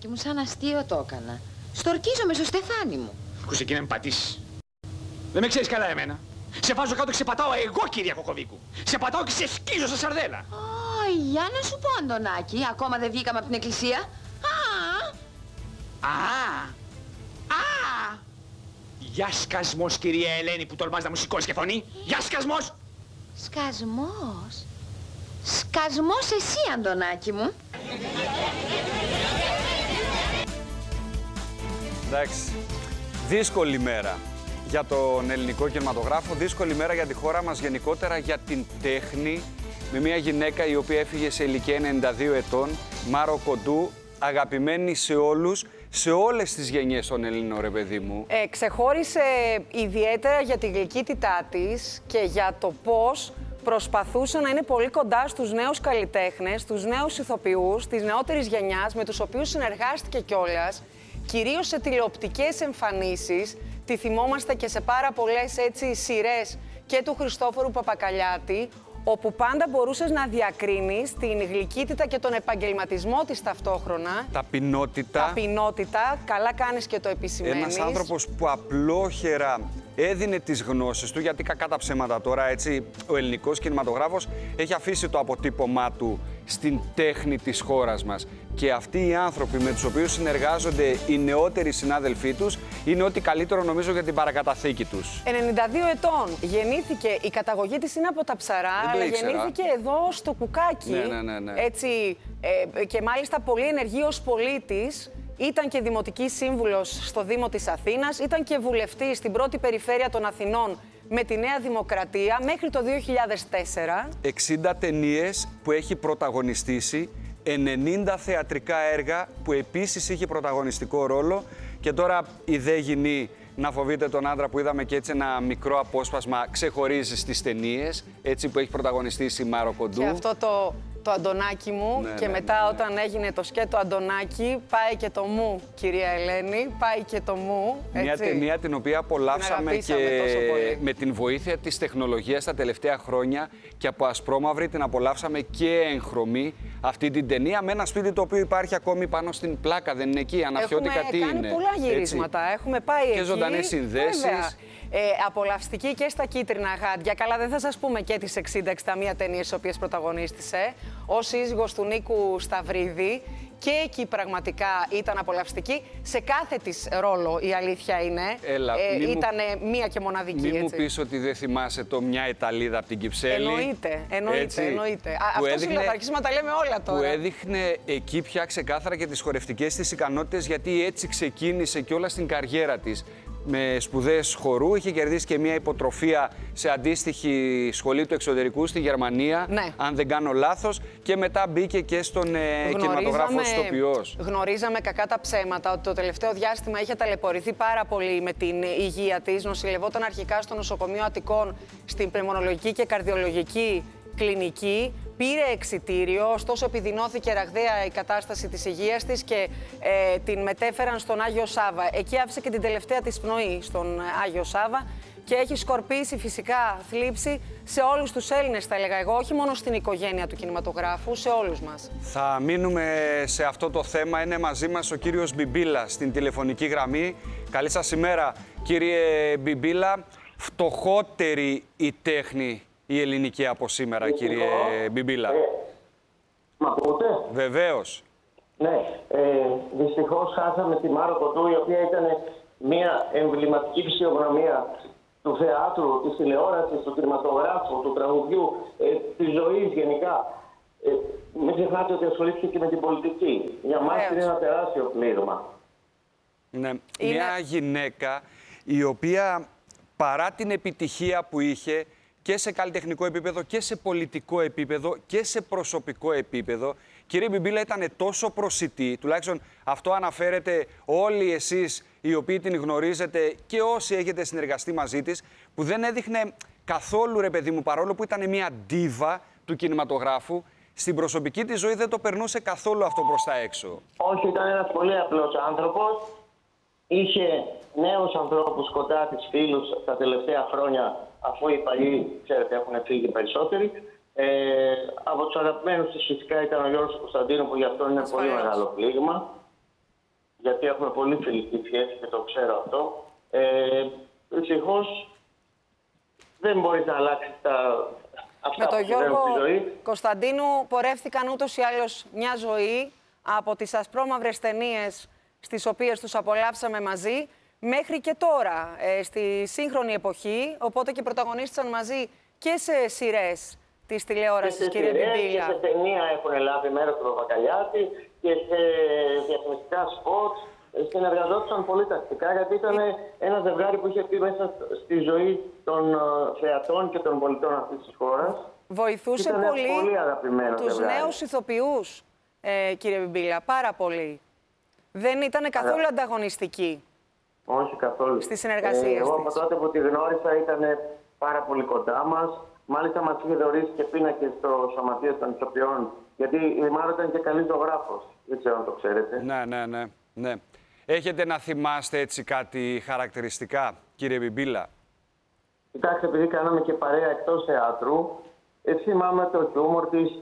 μου, σαν αστείο το έκανα. Στορκίζομαι στο στεφάνι μου. Ακούσε εκεί να με πατήσεις. Δεν με ξέρεις καλά εμένα. Σε βάζω κάτω και σε πατάω εγώ, κυρία Κοκοβίκου. Σε πατάω και σε σκίζω στα σαρδέλα. Για να σου πω, Αντωνάκη, ακόμα δεν βγήκαμε από την εκκλησία. Γεια σκασμός, κυρία Ελένη, που τολμάς να μου σηκώσεις και φωνή. Γεια σκασμός. Σκασμός. Σκασμός εσύ, Αντωνάκη μου. Εντάξει, δύσκολη μέρα για τον ελληνικό κινηματογράφο, δύσκολη μέρα για τη χώρα μας γενικότερα, για την τέχνη, με μια γυναίκα η οποία έφυγε σε ηλικία 92 ετών, Μάρο Κοντού, αγαπημένη σε όλους, σε όλες τις γενιές των Ελλήνων, ρε παιδί μου. Ξεχώρισε ιδιαίτερα για τη γλυκύτητά της και για το πώς προσπαθούσε να είναι πολύ κοντά στους νέους καλλιτέχνες, στους νέους ηθοποιούς, της νεότερης γενιάς, με τους οποίους συνεργάστηκε κιόλας, κυρίως σε τηλεοπτικές εμφανίσεις. Τη θυμόμαστε και σε πάρα πολλές έτσι σειρές και του Χριστόφορου Παπακαλιάτη, όπου πάντα μπορούσες να διακρίνεις την γλυκύτητα και τον επαγγελματισμό της ταυτόχρονα. Ταπεινότητα, καλά κάνεις και το επισημαίνεις. Ένας άνθρωπος που απλόχερα έδινε τις γνώσεις του, γιατί κακά τα ψέματα τώρα, έτσι, ο ελληνικός κινηματογράφος έχει αφήσει το αποτύπωμά του στην τέχνη της χώρας μας. Και αυτοί οι άνθρωποι με τους οποίους συνεργάζονται οι νεότεροι συνάδελφοί τους είναι ό,τι καλύτερο νομίζω για την παρακαταθήκη τους. 92 ετών γεννήθηκε, η καταγωγή της είναι από τα Ψαρά, αλλά γεννήθηκε εδώ στο Κουκάκι. Ναι. Έτσι, και μάλιστα πολύ ενεργή ως πολίτης. Ήταν και δημοτική σύμβουλος στο Δήμο της Αθήνας, ήταν και βουλευτής στην πρώτη περιφέρεια των Αθηνών με τη Νέα Δημοκρατία μέχρι το 2004. 60 ταινίες που έχει πρωταγωνιστήσει, 90 θεατρικά έργα που επίσης είχε πρωταγωνιστικό ρόλο, και τώρα η δε γυνή να φοβείται τον άντρα, που είδαμε και έτσι ένα μικρό απόσπασμα, ξεχωρίζει στις ταινίες, έτσι, που έχει πρωταγωνιστήσει η Μάρο Κοντού. Και αυτό το Αντωνάκι μου, και μετά όταν έγινε το σκέτο Αντωνάκι, πάει και το μου, κυρία Ελένη, πάει και το μου. Έτσι. Μια ταινία την οποία απολαύσαμε και με την βοήθεια της τεχνολογίας τα τελευταία χρόνια, και από ασπρόμαυρη την απολαύσαμε και εγχρωμή αυτή την ταινία, με ένα σπίτι το οποίο υπάρχει ακόμη πάνω στην πλάκα, δεν είναι εκεί, αναφιώτικα τι είναι. Έχουμε κάνει πολλά γυρίσματα, έχουμε πάει εκεί. Και ζωντανές συνδέσεις. Απολαυστική και στα κίτρινα γάντια. Καλά, δεν θα σας πούμε και τις 60-61 ταινίες στις οποίες πρωταγωνίστησε. Ως σύζυγος του Νίκου Σταυρίδη. Και εκεί πραγματικά ήταν απολαυστική. Σε κάθε της ρόλο, η αλήθεια είναι. Ήταν μία και μοναδική. Μην μου πεις ότι δεν θυμάσαι το Μια Ιταλίδα από την Κυψέλη. Εννοείται. Αυτό θα αρχίσουμε να τα λέμε όλα τώρα. Που έδειχνε εκεί πια ξεκάθαρα και τις χορευτικές της ικανότητες, γιατί έτσι ξεκίνησε και όλα στην καριέρα της. Με σπουδές χορού, είχε κερδίσει και μια υποτροφία σε αντίστοιχη σχολή του εξωτερικού στη Γερμανία, αν δεν κάνω λάθος, και μετά μπήκε και στον κινηματογράφο ως ηθοποιός. Γνωρίζαμε κακά τα ψέματα ότι το τελευταίο διάστημα είχε ταλαιπωρηθεί πάρα πολύ με την υγεία της. Νοσηλευόταν αρχικά στο νοσοκομείο Αττικών, στην πνευμονολογική και καρδιολογική κλινική. Πήρε εξιτήριο, ωστόσο επιδεινώθηκε ραγδαία η κατάσταση της υγείας της και την μετέφεραν στον Άγιο Σάβα. Εκεί άφησε και την τελευταία της πνοή στον Άγιο Σάβα και έχει σκορπίσει φυσικά θλίψη σε όλους τους Έλληνες, θα έλεγα εγώ, όχι μόνο στην οικογένεια του κινηματογράφου, σε όλους μας. Θα μείνουμε σε αυτό το θέμα. Είναι μαζί μας ο κύριος Μπιμπίλα στην τηλεφωνική γραμμή. Καλή σας ημέρα, κύριε Μπιμπίλα. Φτωχότερη η τέχνη η ελληνική από σήμερα, κύριε Μπιμπίλα. Μ' ακούτε? Βεβαίως. Ναι. Δυστυχώς χάσαμε τη Μάρο Κοντού, η οποία ήταν μια εμβληματική φυσιογνωμία του θεάτρου, της τηλεόρασης, του κινηματογράφου, του τραγουδιού, της ζωής γενικά. Μην ξεχνάτε ότι ασχολήθηκε και με την πολιτική. Για μας είναι ένα τεράστιο πλήγμα. Ναι. Μια γυναίκα η οποία, παρά την επιτυχία που είχε, και σε καλλιτεχνικό επίπεδο και σε πολιτικό επίπεδο και σε προσωπικό επίπεδο, κύριε Μπιμπίλα, ήταν τόσο προσιτή, τουλάχιστον αυτό αναφέρετε όλοι εσείς οι οποίοι την γνωρίζετε και όσοι έχετε συνεργαστεί μαζί της, που δεν έδειχνε καθόλου, ρε παιδί μου, παρόλο που ήταν μια ντίβα του κινηματογράφου, στην προσωπική της ζωή δεν το περνούσε καθόλου αυτό προς τα έξω. Όχι, ήταν ένας πολύ απλός άνθρωπος. Είχε νέους ανθρώπους κοντά της, φίλους, τα τελευταία χρόνια, αφού οι παλιοί, ξέρετε, έχουν φύγει περισσότεροι. Από τους αγαπημένους της φυσικά ήταν ο Γιώργος Κωνσταντίνου, που γι' αυτό είναι πολύ μεγάλο πλήγμα. γιατί έχουμε πολύ φιλική σχέση και το ξέρω αυτό. Δυστυχώς δεν μπορείς να αλλάξεις αυτά Με τον που συμβαίνουν Γιώργο στη ζωή. Κωνσταντίνου πορεύτηκαν ούτως ή άλλως μια ζωή από τις ασπρόμαυρες ταινίες στις οποίες τους απολαύσαμε μαζί μέχρι και τώρα, στη σύγχρονη εποχή, οπότε και πρωταγωνίστησαν μαζί και σε σειρές της τηλεόρασης, κύριε Μπιμπίλα. Και σε ταινία έχουν λάβει μέρος του Παπακαλιάτη και σε διαφημιστικά σποτ. Συνεργαζόντουσαν πολύ τακτικά, γιατί ήταν ένα ζευγάρι που είχε πει μέσα στη ζωή των θεατών και των πολιτών αυτής της χώρας. Βοηθούσε πολύ τους νέους ηθοποιούς, κύριε Μπιμπίλα, πάρα πολύ. Δεν ήταν καθόλου ανταγωνιστική. Όχι καθόλου. Στις συνεργασίες εγώ της. από τότε που τη γνώρισα ήταν πάρα πολύ κοντά μας. Μάλιστα μας είχε δωρήσει και πίνακες στο Σωματείο των Ηθοποιών, γιατί η Μάρο ήταν και καλή ζωγράφος. Δεν ξέρω αν το ξέρετε. Ναι. Έχετε να θυμάστε έτσι κάτι χαρακτηριστικά, κύριε Μπιμπίλα? Κοιτάξτε, επειδή κάναμε και παρέα εκτός θεάτρου, θυμάμαι το χιούμορ της,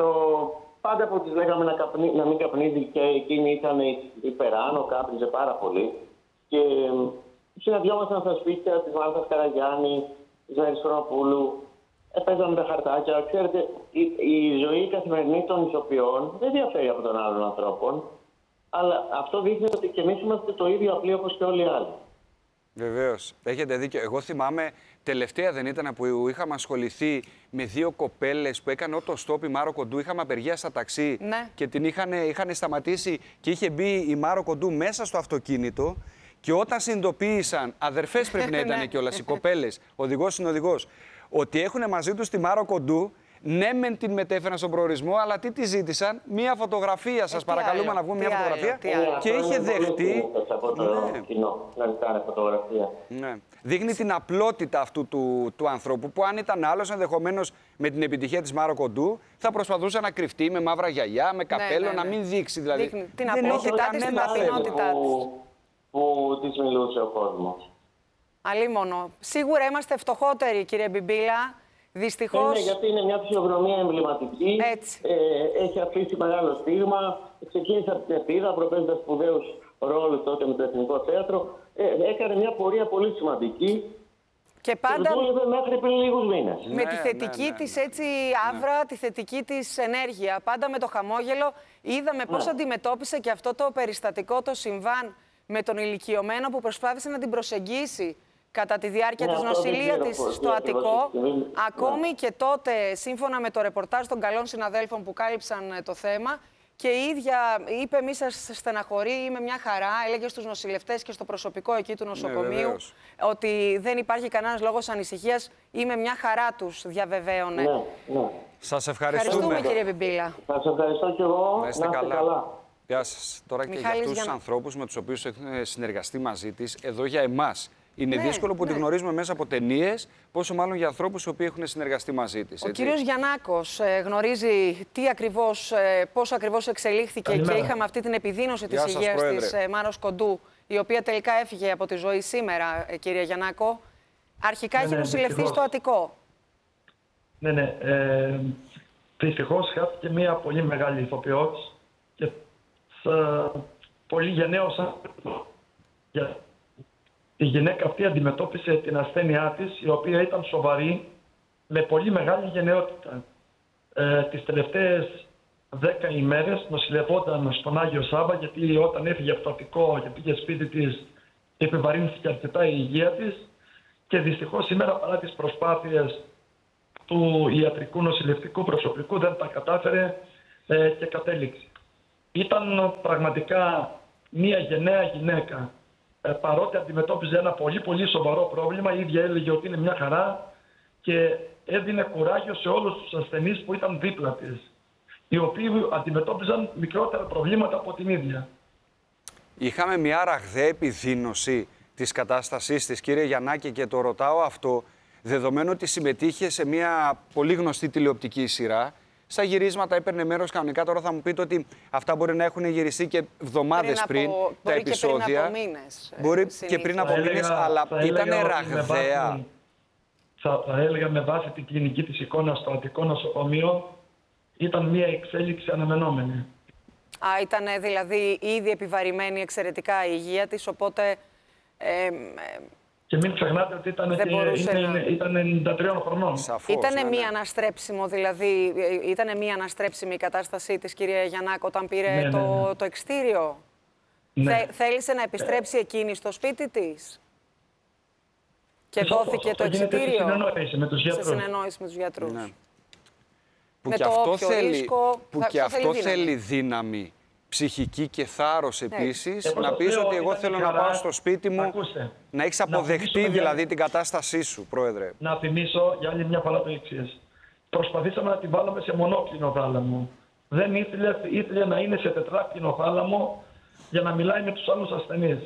πάντα που της λέγαμε να μην καπνίζει και εκείνη ήταν υπεράνω, κάπνιζε πάρα πολύ. Και συναντιόμασταν στα σπίτια της Μάρθας Καραγιάννη, της Μέρης Χρονοπούλου, παίζαμε τα χαρτάκια. Ξέρετε, η ζωή καθημερινή των ηθοποιών δεν διαφέρει από των άλλων ανθρώπων, αλλά αυτό δείχνει ότι και εμείς είμαστε το ίδιο απλοί όπως και όλοι οι άλλοι. Βεβαίως. Έχετε δίκιο. Εγώ θυμάμαι, τελευταία δεν ήταν που είχαμε ασχοληθεί με δύο κοπέλες που έκανε ότο-στόπ η Μάρο Κοντού. Είχαμε απεργία στα ταξί και την είχαν σταματήσει και είχε μπει η Μάρο Κοντού μέσα στο αυτοκίνητο. Και όταν συνειδητοποίησαν, αδερφές πρέπει να ήταν κιόλας οι κοπέλες, οδηγός-συνοδηγός, ότι έχουν μαζί τους τη Μάρο Κοντού, ναι, μεν την μετέφεραν στον προορισμό, αλλά τι τη ζήτησαν? Μία φωτογραφία. Σας παρακαλούμε να βγούμε μία φωτογραφία. Και είχε δεχτεί. Από το κοινό να ζητάνε φωτογραφία. Ναι. Δείχνει την απλότητα αυτού του ανθρώπου, που αν ήταν άλλος, ενδεχομένως με την επιτυχία της Μάρο Κοντού, θα προσπαθούσε να κρυφτεί με μαύρα γυαλιά, με καπέλο, να μην δείξει. Δηλαδή, δείχνει την απλότητά της, την ταπεινότητά της. Που της μιλούσε ο κόσμος. Αλίμονο. Σίγουρα είμαστε φτωχότεροι, κύριε Μπιμπίλα. Δυστυχώς. Γιατί είναι μια φυσιογνωμία εμβληματική. Έχει αφήσει μεγάλο στίγμα. Ξεκίνησε από την Επίδα, προπαίζοντας σπουδαίους ρόλους τότε με το Εθνικό Θέατρο. Έκανε μια πορεία πολύ σημαντική. Και πάντα δούλευε μέχρι πριν λίγους μήνες. Με τη θετική της έτσι άβρα, τη θετική της ενέργεια. Πάντα με το χαμόγελο. Είδαμε πώς αντιμετώπισε και αυτό το περιστατικό, το συμβάν με τον ηλικιωμένο που προσπάθησε να την προσεγγίσει κατά τη διάρκεια της νοσηλείας της στο Αττικό. Ακόμη και τότε, σύμφωνα με το ρεπορτάζ των καλών συναδέλφων που κάλυψαν το θέμα, και η ίδια είπε: μη σας στεναχωρεί, είμαι μια χαρά. Έλεγε στους νοσηλευτές και στο προσωπικό εκεί του νοσοκομείου ότι δεν υπάρχει κανένας λόγος ανησυχίας. Είμαι μια χαρά, τους διαβεβαίωνε. Σας ευχαριστούμε, κύριε Μπιμπίλα. Σας ευχαριστώ και εγώ. Να είστε καλά. Γεια σας. Τώρα Μιχάλης, και για αυτούς τους ανθρώπους με τους οποίους έχουν συνεργαστεί μαζί της, εδώ για εμάς είναι δύσκολο που τη γνωρίζουμε μέσα από ταινίες, πόσο μάλλον για ανθρώπους οι οποίοι έχουν συνεργαστεί μαζί της. Ο κύριος Γιαννάκος γνωρίζει πώς ακριβώς εξελίχθηκε και είχαμε αυτή την επιδείνωση της υγείας της Μάρος Κοντού, η οποία τελικά έφυγε από τη ζωή σήμερα, κύριε Γιαννάκο. Αρχικά είχε νοσηλευτεί στο Αττικό. Ναι. Δυστυχώς χάθηκε μια πολύ μεγάλη ηθοποιός και πολύ γενναίος άνθρωπος. Η γυναίκα αυτή αντιμετώπισε την ασθένειά της, η οποία ήταν σοβαρή, με πολύ μεγάλη γενναιότητα. Τις τελευταίες 10 ημέρες νοσηλευόταν στον Άγιο Σάββα, γιατί όταν έφυγε από το Αττικό και πήγε σπίτι της, επιβαρύνθηκε αρκετά η υγεία της και δυστυχώς σήμερα, παρά τις προσπάθειες του ιατρικού νοσηλευτικού προσωπικού, δεν τα κατάφερε και κατέληξε. Ήταν πραγματικά μια γενναία γυναίκα. Παρότι αντιμετώπιζε ένα πολύ σοβαρό πρόβλημα, η ίδια έλεγε ότι είναι μια χαρά και έδινε κουράγιο σε όλους τους ασθενείς που ήταν δίπλα της, οι οποίοι αντιμετώπιζαν μικρότερα προβλήματα από την ίδια. Είχαμε μια ραγδαία επιδείνωση της κατάστασής της, κύριε Γιαννάκη, και το ρωτάω αυτό, δεδομένου ότι συμμετείχε σε μια πολύ γνωστή τηλεοπτική σειρά. Στα γυρίσματα έπαιρνε μέρος κανονικά. Τώρα θα μου πείτε ότι αυτά μπορεί να έχουν γυριστεί και εβδομάδες πριν τα επεισόδια. Και πριν από μήνες. Μπορεί και πριν από μήνες, αλλά ήταν ραγδαία. Θα έλεγα με βάση την κλινική της εικόνα στο Αττικό νοσοκομείο, ήταν μια εξέλιξη αναμενόμενη. Ήταν δηλαδή ήδη επιβαρημένη εξαιρετικά η υγεία της, οπότε... Και μην ξεχνάτε ότι ήταν 93 χρονών. Ήτανε μία αναστρέψιμο, δηλαδή, ήτανε μία αναστρέψιμη η κατάστασή της, κυρία Γιαννάκο, όταν πήρε το εξτήριο. Ναι. Θέλησε να επιστρέψει εκείνη στο σπίτι της και δόθηκε το εξτήριο. Σε συνεννόηση με τους γιατρούς. Σε συνεννόηση με τους γιατρούς. Ναι. Που Με και το αυτό όποιο θέλει, ρίσκο, που και αυτό θέλει δύναμη. Ψυχική και θάρρος επίσης, να πεις ότι εγώ θέλω να πάω στο σπίτι μου, να έχεις αποδεχτεί δηλαδή την κατάστασή σου, Πρόεδρε. Να θυμίσω για άλλη μια φορά το εξής. Προσπαθήσαμε να την βάλουμε σε μονόκλινο θάλαμο. Δεν ήθελε να είναι σε τετράκλινο θάλαμο για να μιλάει με τους άλλους ασθενείς.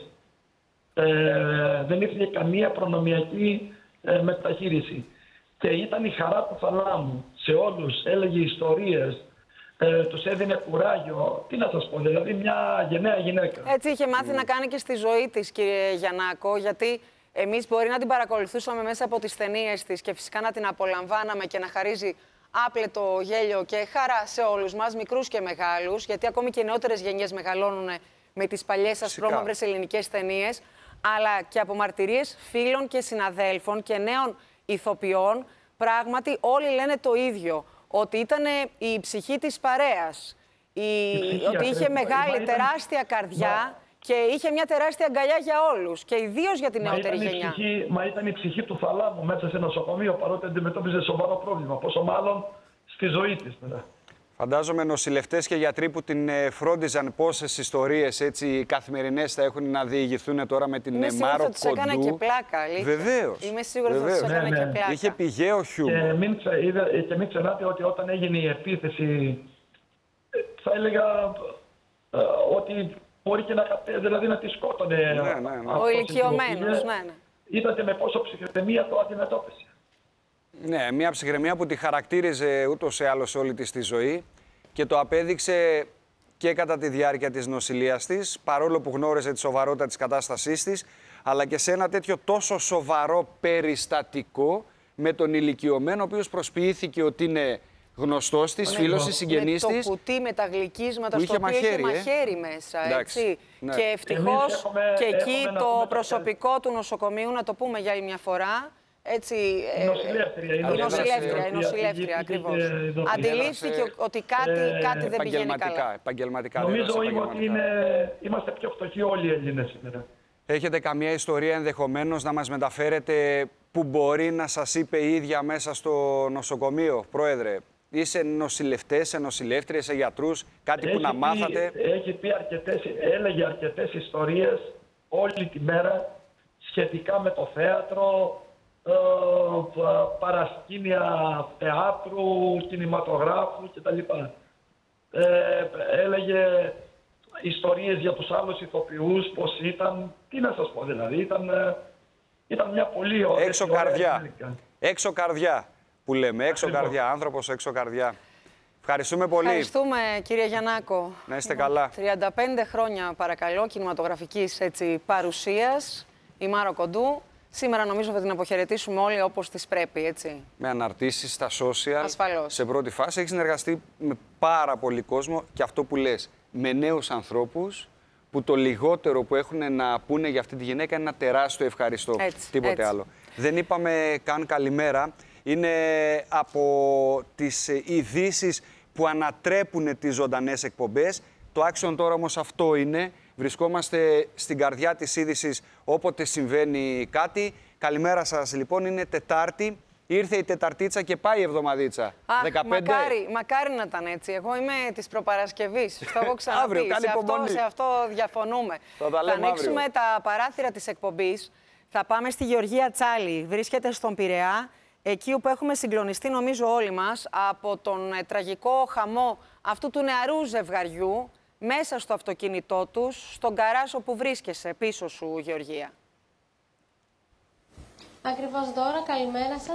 Δεν ήθελε καμία προνομιακή μεταχείριση. Και ήταν η χαρά του θαλάμου σε όλους. Έλεγε ιστορίες. Τους έδινε κουράγιο. Τι να σας πω, δηλαδή μια γενναία γυναίκα. Έτσι είχε μάθει να κάνει και στη ζωή της, κύριε Γιαννάκο, γιατί εμείς μπορεί να την παρακολουθούσαμε μέσα από τις ταινίες της και φυσικά να την απολαμβάναμε και να χαρίζει άπλετο γέλιο και χαρά σε όλους μας, μικρούς και μεγάλους, γιατί ακόμη και οι νεότερες γενιές μεγαλώνουν με τις παλιές ασπρόμαυρες ελληνικές ταινίες, αλλά και από μαρτυρίες φίλων και συναδέλφων και νέων ηθοποιών, πράγματι όλοι λένε το ίδιο. Ότι ήταν η ψυχή της παρέας, ότι είχε μεγάλη, τεράστια καρδιά και είχε μια τεράστια αγκαλιά για όλους και ιδίως για την νεότερη γενιά. Μα ήταν η ψυχή του θαλάμου μέσα σε νοσοκομείο, παρότι αντιμετώπιζε σοβαρό πρόβλημα. Πόσο μάλλον στη ζωή της. Φαντάζομαι νοσηλευτές και γιατροί που την φρόντιζαν πόσες ιστορίες έτσι καθημερινές θα έχουν να διηγηθούν τώρα με την Μάρο Κοντού. Είμαι σίγουρη ότι τους έκανε και πλάκα. Βεβαίως. Είμαι σίγουρη ότι τους έκανε και πλάκα. Είχε πηγαίο χιούμορ. Και μην ξεχνάτε ότι όταν έγινε η επίθεση, θα έλεγα ότι μπορεί και να τη σκότωνε. Ο ηλικιωμένος, ναι. Είδατε με πόσο ψυχραιμία το αντιμετώπισε. Ναι, μια ψυχραιμία που τη χαρακτήριζε ούτως ή άλλως όλη της τη ζωή και το απέδειξε και κατά τη διάρκεια της νοσηλείας της, παρόλο που γνώριζε τη σοβαρότητα της κατάστασής της, αλλά και σε ένα τέτοιο τόσο σοβαρό περιστατικό με τον ηλικιωμένο, ο οποίος προσποιήθηκε ότι είναι γνωστός της, φίλος της, συγγενής της. Το κουτί με τα γλυκίσματα στο οποίο είχε μαχαίρι μέσα, έτσι. Ναι. Και ευτυχώς και εκεί το προσωπικό του νοσοκομείου, να το πούμε για άλλη μια φορά, έτσι, η νοσηλεύτρια, ακριβώς. Αντιλήφθηκε ότι κάτι δεν πηγαίνει καλά. Επαγγελματικά. Νομίζω ότι είμαστε πιο φτωχοί όλοι οι Έλληνες σήμερα. Έχετε καμία ιστορία ενδεχομένως να μας μεταφέρετε που μπορεί να σας είπε η ίδια μέσα στο νοσοκομείο, Πρόεδρε? Ή σε νοσηλευτές, σε νοσηλεύτριες, σε γιατρούς, κάτι που να μάθατε? Έλεγε αρκετές ιστορίες όλη τη μέρα σχετικά με το θέατρο, παρασκήνια θεάτρου, κινηματογράφου κτλ. Έλεγε ιστορίες για τους άλλους ηθοποιούς, πώς ήταν, τι να σας πω δηλαδή, ήταν μια πολύ ωραία... Έξω καρδιά που λέμε, έξω καρδιά, άνθρωπος έξω καρδιά. Ευχαριστούμε πολύ. Ευχαριστούμε, κύριε Γιαννάκο. Να είστε καλά. 35 χρόνια, παρακαλώ, κινηματογραφικής παρουσίας, η Μάρο Κοντού. Σήμερα νομίζω θα την αποχαιρετήσουμε όλοι όπως της πρέπει, έτσι. Με αναρτήσεις στα social. Ασφαλώς. Σε πρώτη φάση έχει συνεργαστεί με πάρα πολύ κόσμο και αυτό που λες, με νέους ανθρώπους που το λιγότερο που έχουν να πούνε για αυτή τη γυναίκα είναι ένα τεράστιο ευχαριστώ. Τίποτε άλλο. Δεν είπαμε καν καλημέρα. Είναι από τις ειδήσεις που ανατρέπουν τις ζωντανές εκπομπές. Το άξιον τώρα όμως αυτό είναι. Βρισκόμαστε στην καρδιά της είδησης όποτε συμβαίνει κάτι. Καλημέρα σας λοιπόν, είναι Τετάρτη. Ήρθε η Τεταρτίτσα και πάει η εβδομαδίτσα. 15. Μακάρι να ήταν έτσι. Εγώ είμαι της προπαρασκευής. Το έχω ξαναπεί. Σε αυτό διαφωνούμε. Θα ανοίξουμε τα παράθυρα της εκπομπής. Θα πάμε στη Γεωργία Τσάλη. Βρίσκεται στον Πειραιά. Εκεί όπου έχουμε συγκλονιστεί νομίζω όλοι μας από τον τραγικό χαμό αυτού του νεαρού ζευγαριού μέσα στο αυτοκίνητό τους, στον γκαράζ όπου βρίσκεσαι πίσω σου, Γεωργία. Ακριβώς τώρα, καλημέρα σας.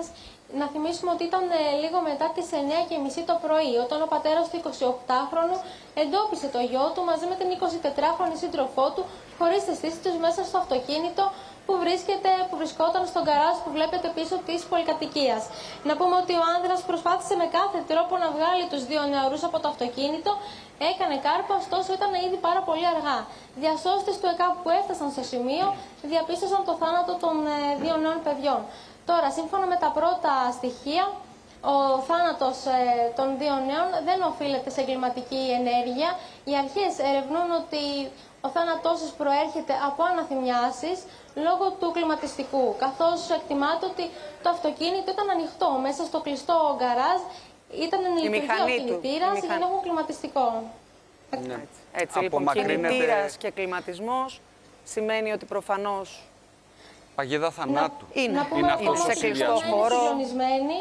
Να θυμίσουμε ότι ήταν λίγο μετά τις 9:30 το πρωί, όταν ο πατέρας του 28χρονου εντόπισε το γιο του μαζί με την 24χρονη σύντροφό του, χωρίς τη στήση τους, μέσα στο αυτοκίνητο που βρισκόταν στον γκαράζ που βλέπετε πίσω της πολυκατοικίας. Να πούμε ότι ο άνδρας προσπάθησε με κάθε τρόπο να βγάλει τους δύο νεαρούς από το αυτοκίνητο, έκανε κάρπα, ωστόσο ήταν ήδη πάρα πολύ αργά. Διασώστες του ΕΚΑΒ που έφτασαν στο σημείο διαπίστωσαν το θάνατο των δύο νέων παιδιών. Τώρα, σύμφωνα με τα πρώτα στοιχεία, ο θάνατος των δύο νέων δεν οφείλεται σε εγκληματική ενέργεια. Οι αρχές ερευνούν ότι ο θάνατός τους προέρχεται από αναθυμιάσεις λόγω του κλιματιστικού, καθώς εκτιμάται ότι το αυτοκίνητο ήταν ανοιχτό μέσα στο κλειστό γκαράζ, ήταν εν λειτουργία ο κινητήρας για να έχουν κλιματιστικό. Ναι. Έτσι λοιπόν, κινητήρας και κλιματισμός σημαίνει ότι προφανώς παγίδα θανάτου. Να πούμε αυτός ότι ο είναι συνδυασμός. συγκλονισμένοι.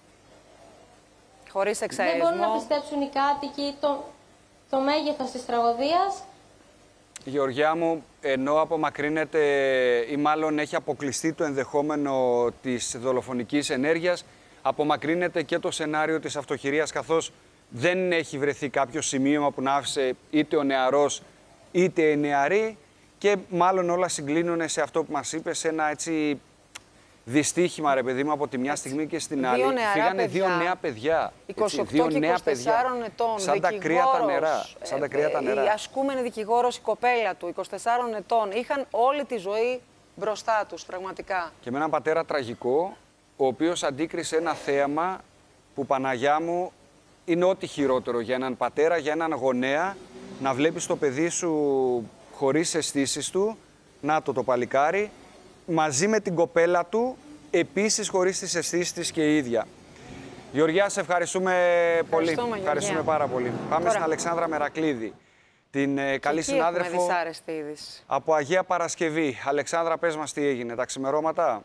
Χωρίς εξαερισμό. Δεν μπορούν να πιστέψουν οι κάτοικοι το μέγεθος της τραγωδίας. Γεωργιά μου, ενώ απομακρύνεται ή μάλλον έχει αποκλειστεί το ενδεχόμενο της δολοφονικής ενέργειας, απομακρύνεται και το σενάριο της αυτοχειρίας, καθώς δεν έχει βρεθεί κάποιο σημείωμα που να άφησε είτε ο νεαρός είτε η νεαρή, και μάλλον όλα συγκλίνουν σε αυτό που μας είπε, σε ένα έτσι δυστύχημα, ρε παιδί μου, από τη μια στιγμή και στην άλλη. Φύγανε δύο νέα παιδιά. 28 δύο και 24 νέα παιδιά. ετών, σαν τα κρύα τα νερά. Σαν τα κρύα τα νερά. Η ασκούμενη δικηγόρος, η κοπέλα του, 24 ετών, είχαν όλη τη ζωή μπροστά τους, πραγματικά. Και με έναν πατέρα τραγικό, ο οποίος αντίκρισε ένα θέαμα που, Παναγιά μου, είναι ό,τι χειρότερο για έναν πατέρα, για έναν γονέα, να βλέπεις το παιδί σου χωρίς αισθήσεις του, να το παλικάρι, μαζί με την κοπέλα του, επίσης χωρίς τις αισθήσεις της και η ίδια. Γεωργιά, σε ευχαριστούμε πολύ. Ευχαριστούμε πάρα πολύ. Πάμε στην Αλεξάνδρα Μερακλίδη, την καλή συνάδελφο από Αγία Παρασκευή. Αλεξάνδρα, πες μας τι έγινε, τα ξημερώματα.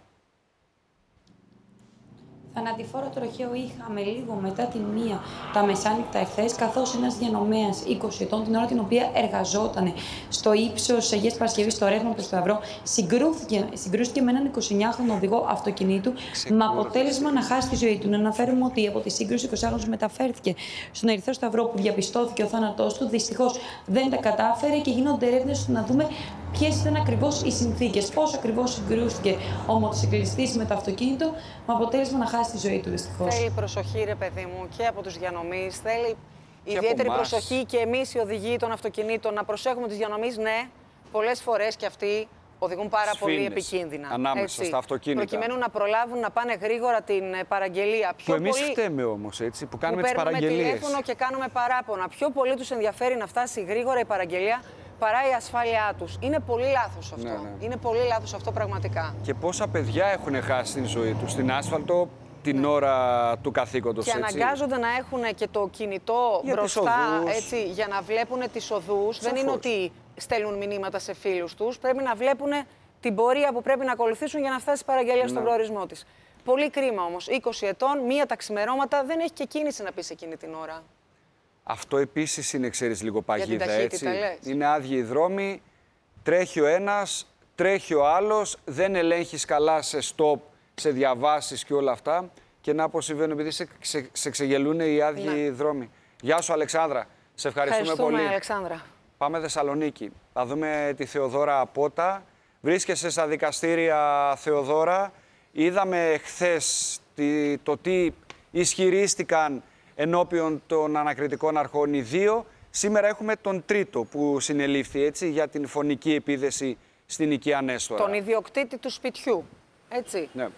Θανατηφόρο τροχαίο είχαμε λίγο μετά τη 1 τα μεσάνυχτα εχθές, καθώς ένας διανομέας 20 ετών, την ώρα την οποία εργαζόταν στο ύψος Αγίας Παρασκευής, στο Ρέθμο προς Σταυρό, συγκρούστηκε με έναν 29χρονο οδηγό αυτοκινήτου, με αποτέλεσμα να χάσει τη ζωή του. Να αναφέρουμε ότι από τη σύγκρουση ο 20χρονος μεταφέρθηκε στον Ερυθρό Σταυρό, που διαπιστώθηκε ο θάνατός του. Δυστυχώς δεν τα κατάφερε και γίνονται έρευνες να δούμε ποιες ήταν ακριβώς οι συνθήκες, πώς ακριβώς συγκρούστηκε ο μοτοσυκλιστής με το αυτοκίνητο, με αποτέλεσμα να χάσει τη ζωή του, δυστυχώς. Θέλει προσοχή, ρε παιδί μου, και από τους διανομείς. Θέλει ιδιαίτερη προσοχή και εμείς οι οδηγοί των αυτοκινήτων να προσέχουμε τους διανομείς. Ναι, πολλές φορές και αυτοί οδηγούν πάρα πολύ επικίνδυνα. Ανάμεσα στα αυτοκίνητα. Προκειμένου να προλάβουν να πάνε γρήγορα την παραγγελία. Που εμείς φταίμε όμως, έτσι, που κάνουμε τις παραγγελίες. Παίρνουμε τηλέφωνο και κάνουμε παράπονα. Πιο πολύ τους ενδιαφέρει να φτάσει γρήγορα η παραγγελία παρά η ασφάλειά τους. Είναι πολύ λάθος αυτό. Ναι. Είναι πολύ λάθος αυτό πραγματικά. Και πόσα παιδιά έχουν χάσει την ζωή τους στην άσφαλτο την ώρα του καθήκοντος. Και αναγκάζονται να έχουν και το κινητό μπροστά, έτσι, για να βλέπουν τις οδούς. Δεν είναι ότι στέλνουν μηνύματα σε φίλους τους. Πρέπει να βλέπουν την πορεία που πρέπει να ακολουθήσουν για να φτάσει η παραγγελία στον προορισμό της. Πολύ κρίμα όμως. 20 ετών, 1 τα ξημερώματα, δεν έχει και κίνηση να πει εκείνη την ώρα. Αυτό επίσης είναι, ξέρεις, λίγο παγίδα, έτσι. Λες. Είναι άδειοι οι δρόμοι, τρέχει ο ένας, τρέχει ο άλλος, δεν ελέγχεις καλά σε stop, σε διαβάσεις και όλα αυτά. Και να πως συμβαίνουν, επειδή σε ξεγελούν οι άδειοι δρόμοι. Γεια σου, Αλεξάνδρα. Σε ευχαριστούμε πολύ. Αλεξάνδρα. Πάμε Θεσσαλονίκη. Θα δούμε τη Θεοδώρα Απότα. Βρίσκεσαι στα δικαστήρια, Θεοδώρα. Είδαμε χθες το τι ισχυρίστηκαν ενώπιον των ανακριτικών αρχών οι δύο. Σήμερα έχουμε τον τρίτο που συνελήφθη, έτσι, για την φωνική επίθεση στην οικία Νέστορα. Τον ιδιοκτήτη του σπιτιού, έτσι. Ναι.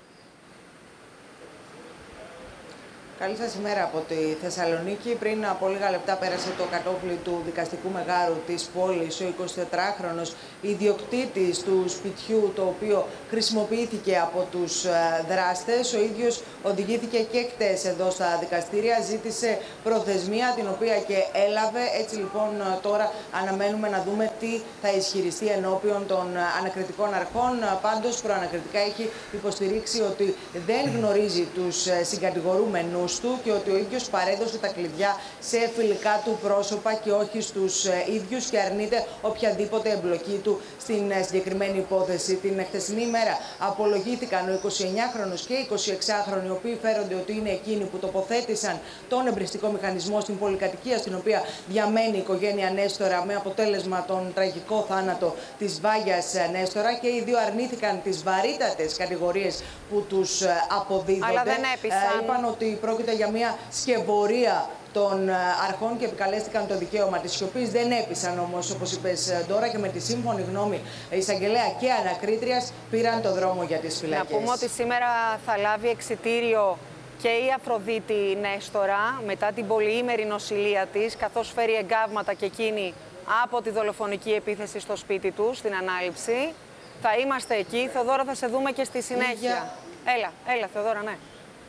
Καλή σας ημέρα από τη Θεσσαλονίκη. Πριν από λίγα λεπτά πέρασε το κατόφλι του δικαστικού μεγάρου της πόλης ο 24χρονος ιδιοκτήτης του σπιτιού, το οποίο χρησιμοποιήθηκε από τους δράστες. Ο ίδιος οδηγήθηκε και χτες εδώ στα δικαστήρια, ζήτησε προθεσμία την οποία και έλαβε. Έτσι λοιπόν τώρα αναμένουμε να δούμε τι θα ισχυριστεί ενώπιον των ανακριτικών αρχών. Πάντως προανακριτικά έχει υποστηρίξει ότι δεν γνωρίζει τους συγκατηγορούμενους του και ότι ο ίδιος παρέδωσε τα κλειδιά σε φιλικά του πρόσωπα και όχι στους ίδιους και αρνείται οποιαδήποτε εμπλοκή του στην συγκεκριμένη υπόθεση. Την χθεσινή ημέρα απολογήθηκαν ο 29χρονος και 26χρονοι, οι οποίοι φέρονται ότι είναι εκείνοι που τοποθέτησαν τον εμπριστικό μηχανισμό στην πολυκατοικία στην οποία διαμένει η οικογένεια Νέστορα, με αποτέλεσμα τον τραγικό θάνατο της Βάγιας Νέστορα, και οι δύο αρνήθηκαν τις βαρύτατες κατηγορίες που τους αποδίδονται. Αλλά δεν έπεισαν. Είπαν ότι πρόκειται για μια σκευωρία των αρχών και επικαλέστηκαν το δικαίωμα της σιωπής. Δεν έπεισαν όμως, όπως είπες τώρα, και με τη σύμφωνη γνώμη εισαγγελέα και ανακρίτριας πήραν το δρόμο για τις φυλακές. Να πούμε ότι σήμερα θα λάβει εξιτήριο και η Αφροδίτη Νέστορα μετά την πολυήμερη νοσηλεία της, καθώς φέρει εγκάβματα και εκείνη από τη δολοφονική επίθεση στο σπίτι του, στην ανάληψη. Θα είμαστε εκεί. Θεοδόρα, θα σε δούμε και στη συνέχεια. Έλα, Θεοδόρα, ναι.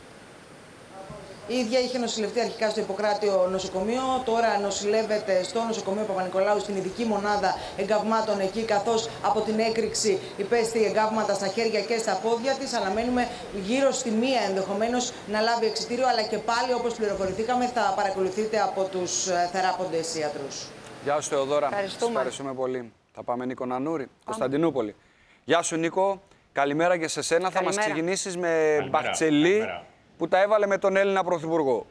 Η ίδια είχε νοσηλευτεί αρχικά στο Ιπποκράτιο νοσοκομείο, τώρα νοσηλεύεται στο νοσοκομείο Παπα-Νικολάου στην ειδική μονάδα εγκαυμάτων εκεί, καθώς από την έκρηξη υπέστη εγκαύματα στα χέρια και στα πόδια της. Αναμένουμε γύρω στη 1 ενδεχομένως να λάβει εξιτήριο, αλλά και πάλι, όπως πληροφορηθήκαμε, θα παρακολουθείτε από τους θεράποντες ιατρούς. Γεια σου, Θεοδόρα. Ευχαριστούμε πολύ. Θα πάμε Νίκο Νανούρη, Κωνσταντινούπολη. Γεια σου, Νίκο. Καλημέρα και σε σένα. Θα μας ξεκινήσεις με Μπαχτσελή, που τα έβαλε με τον Έλληνα Πρωθυπουργό.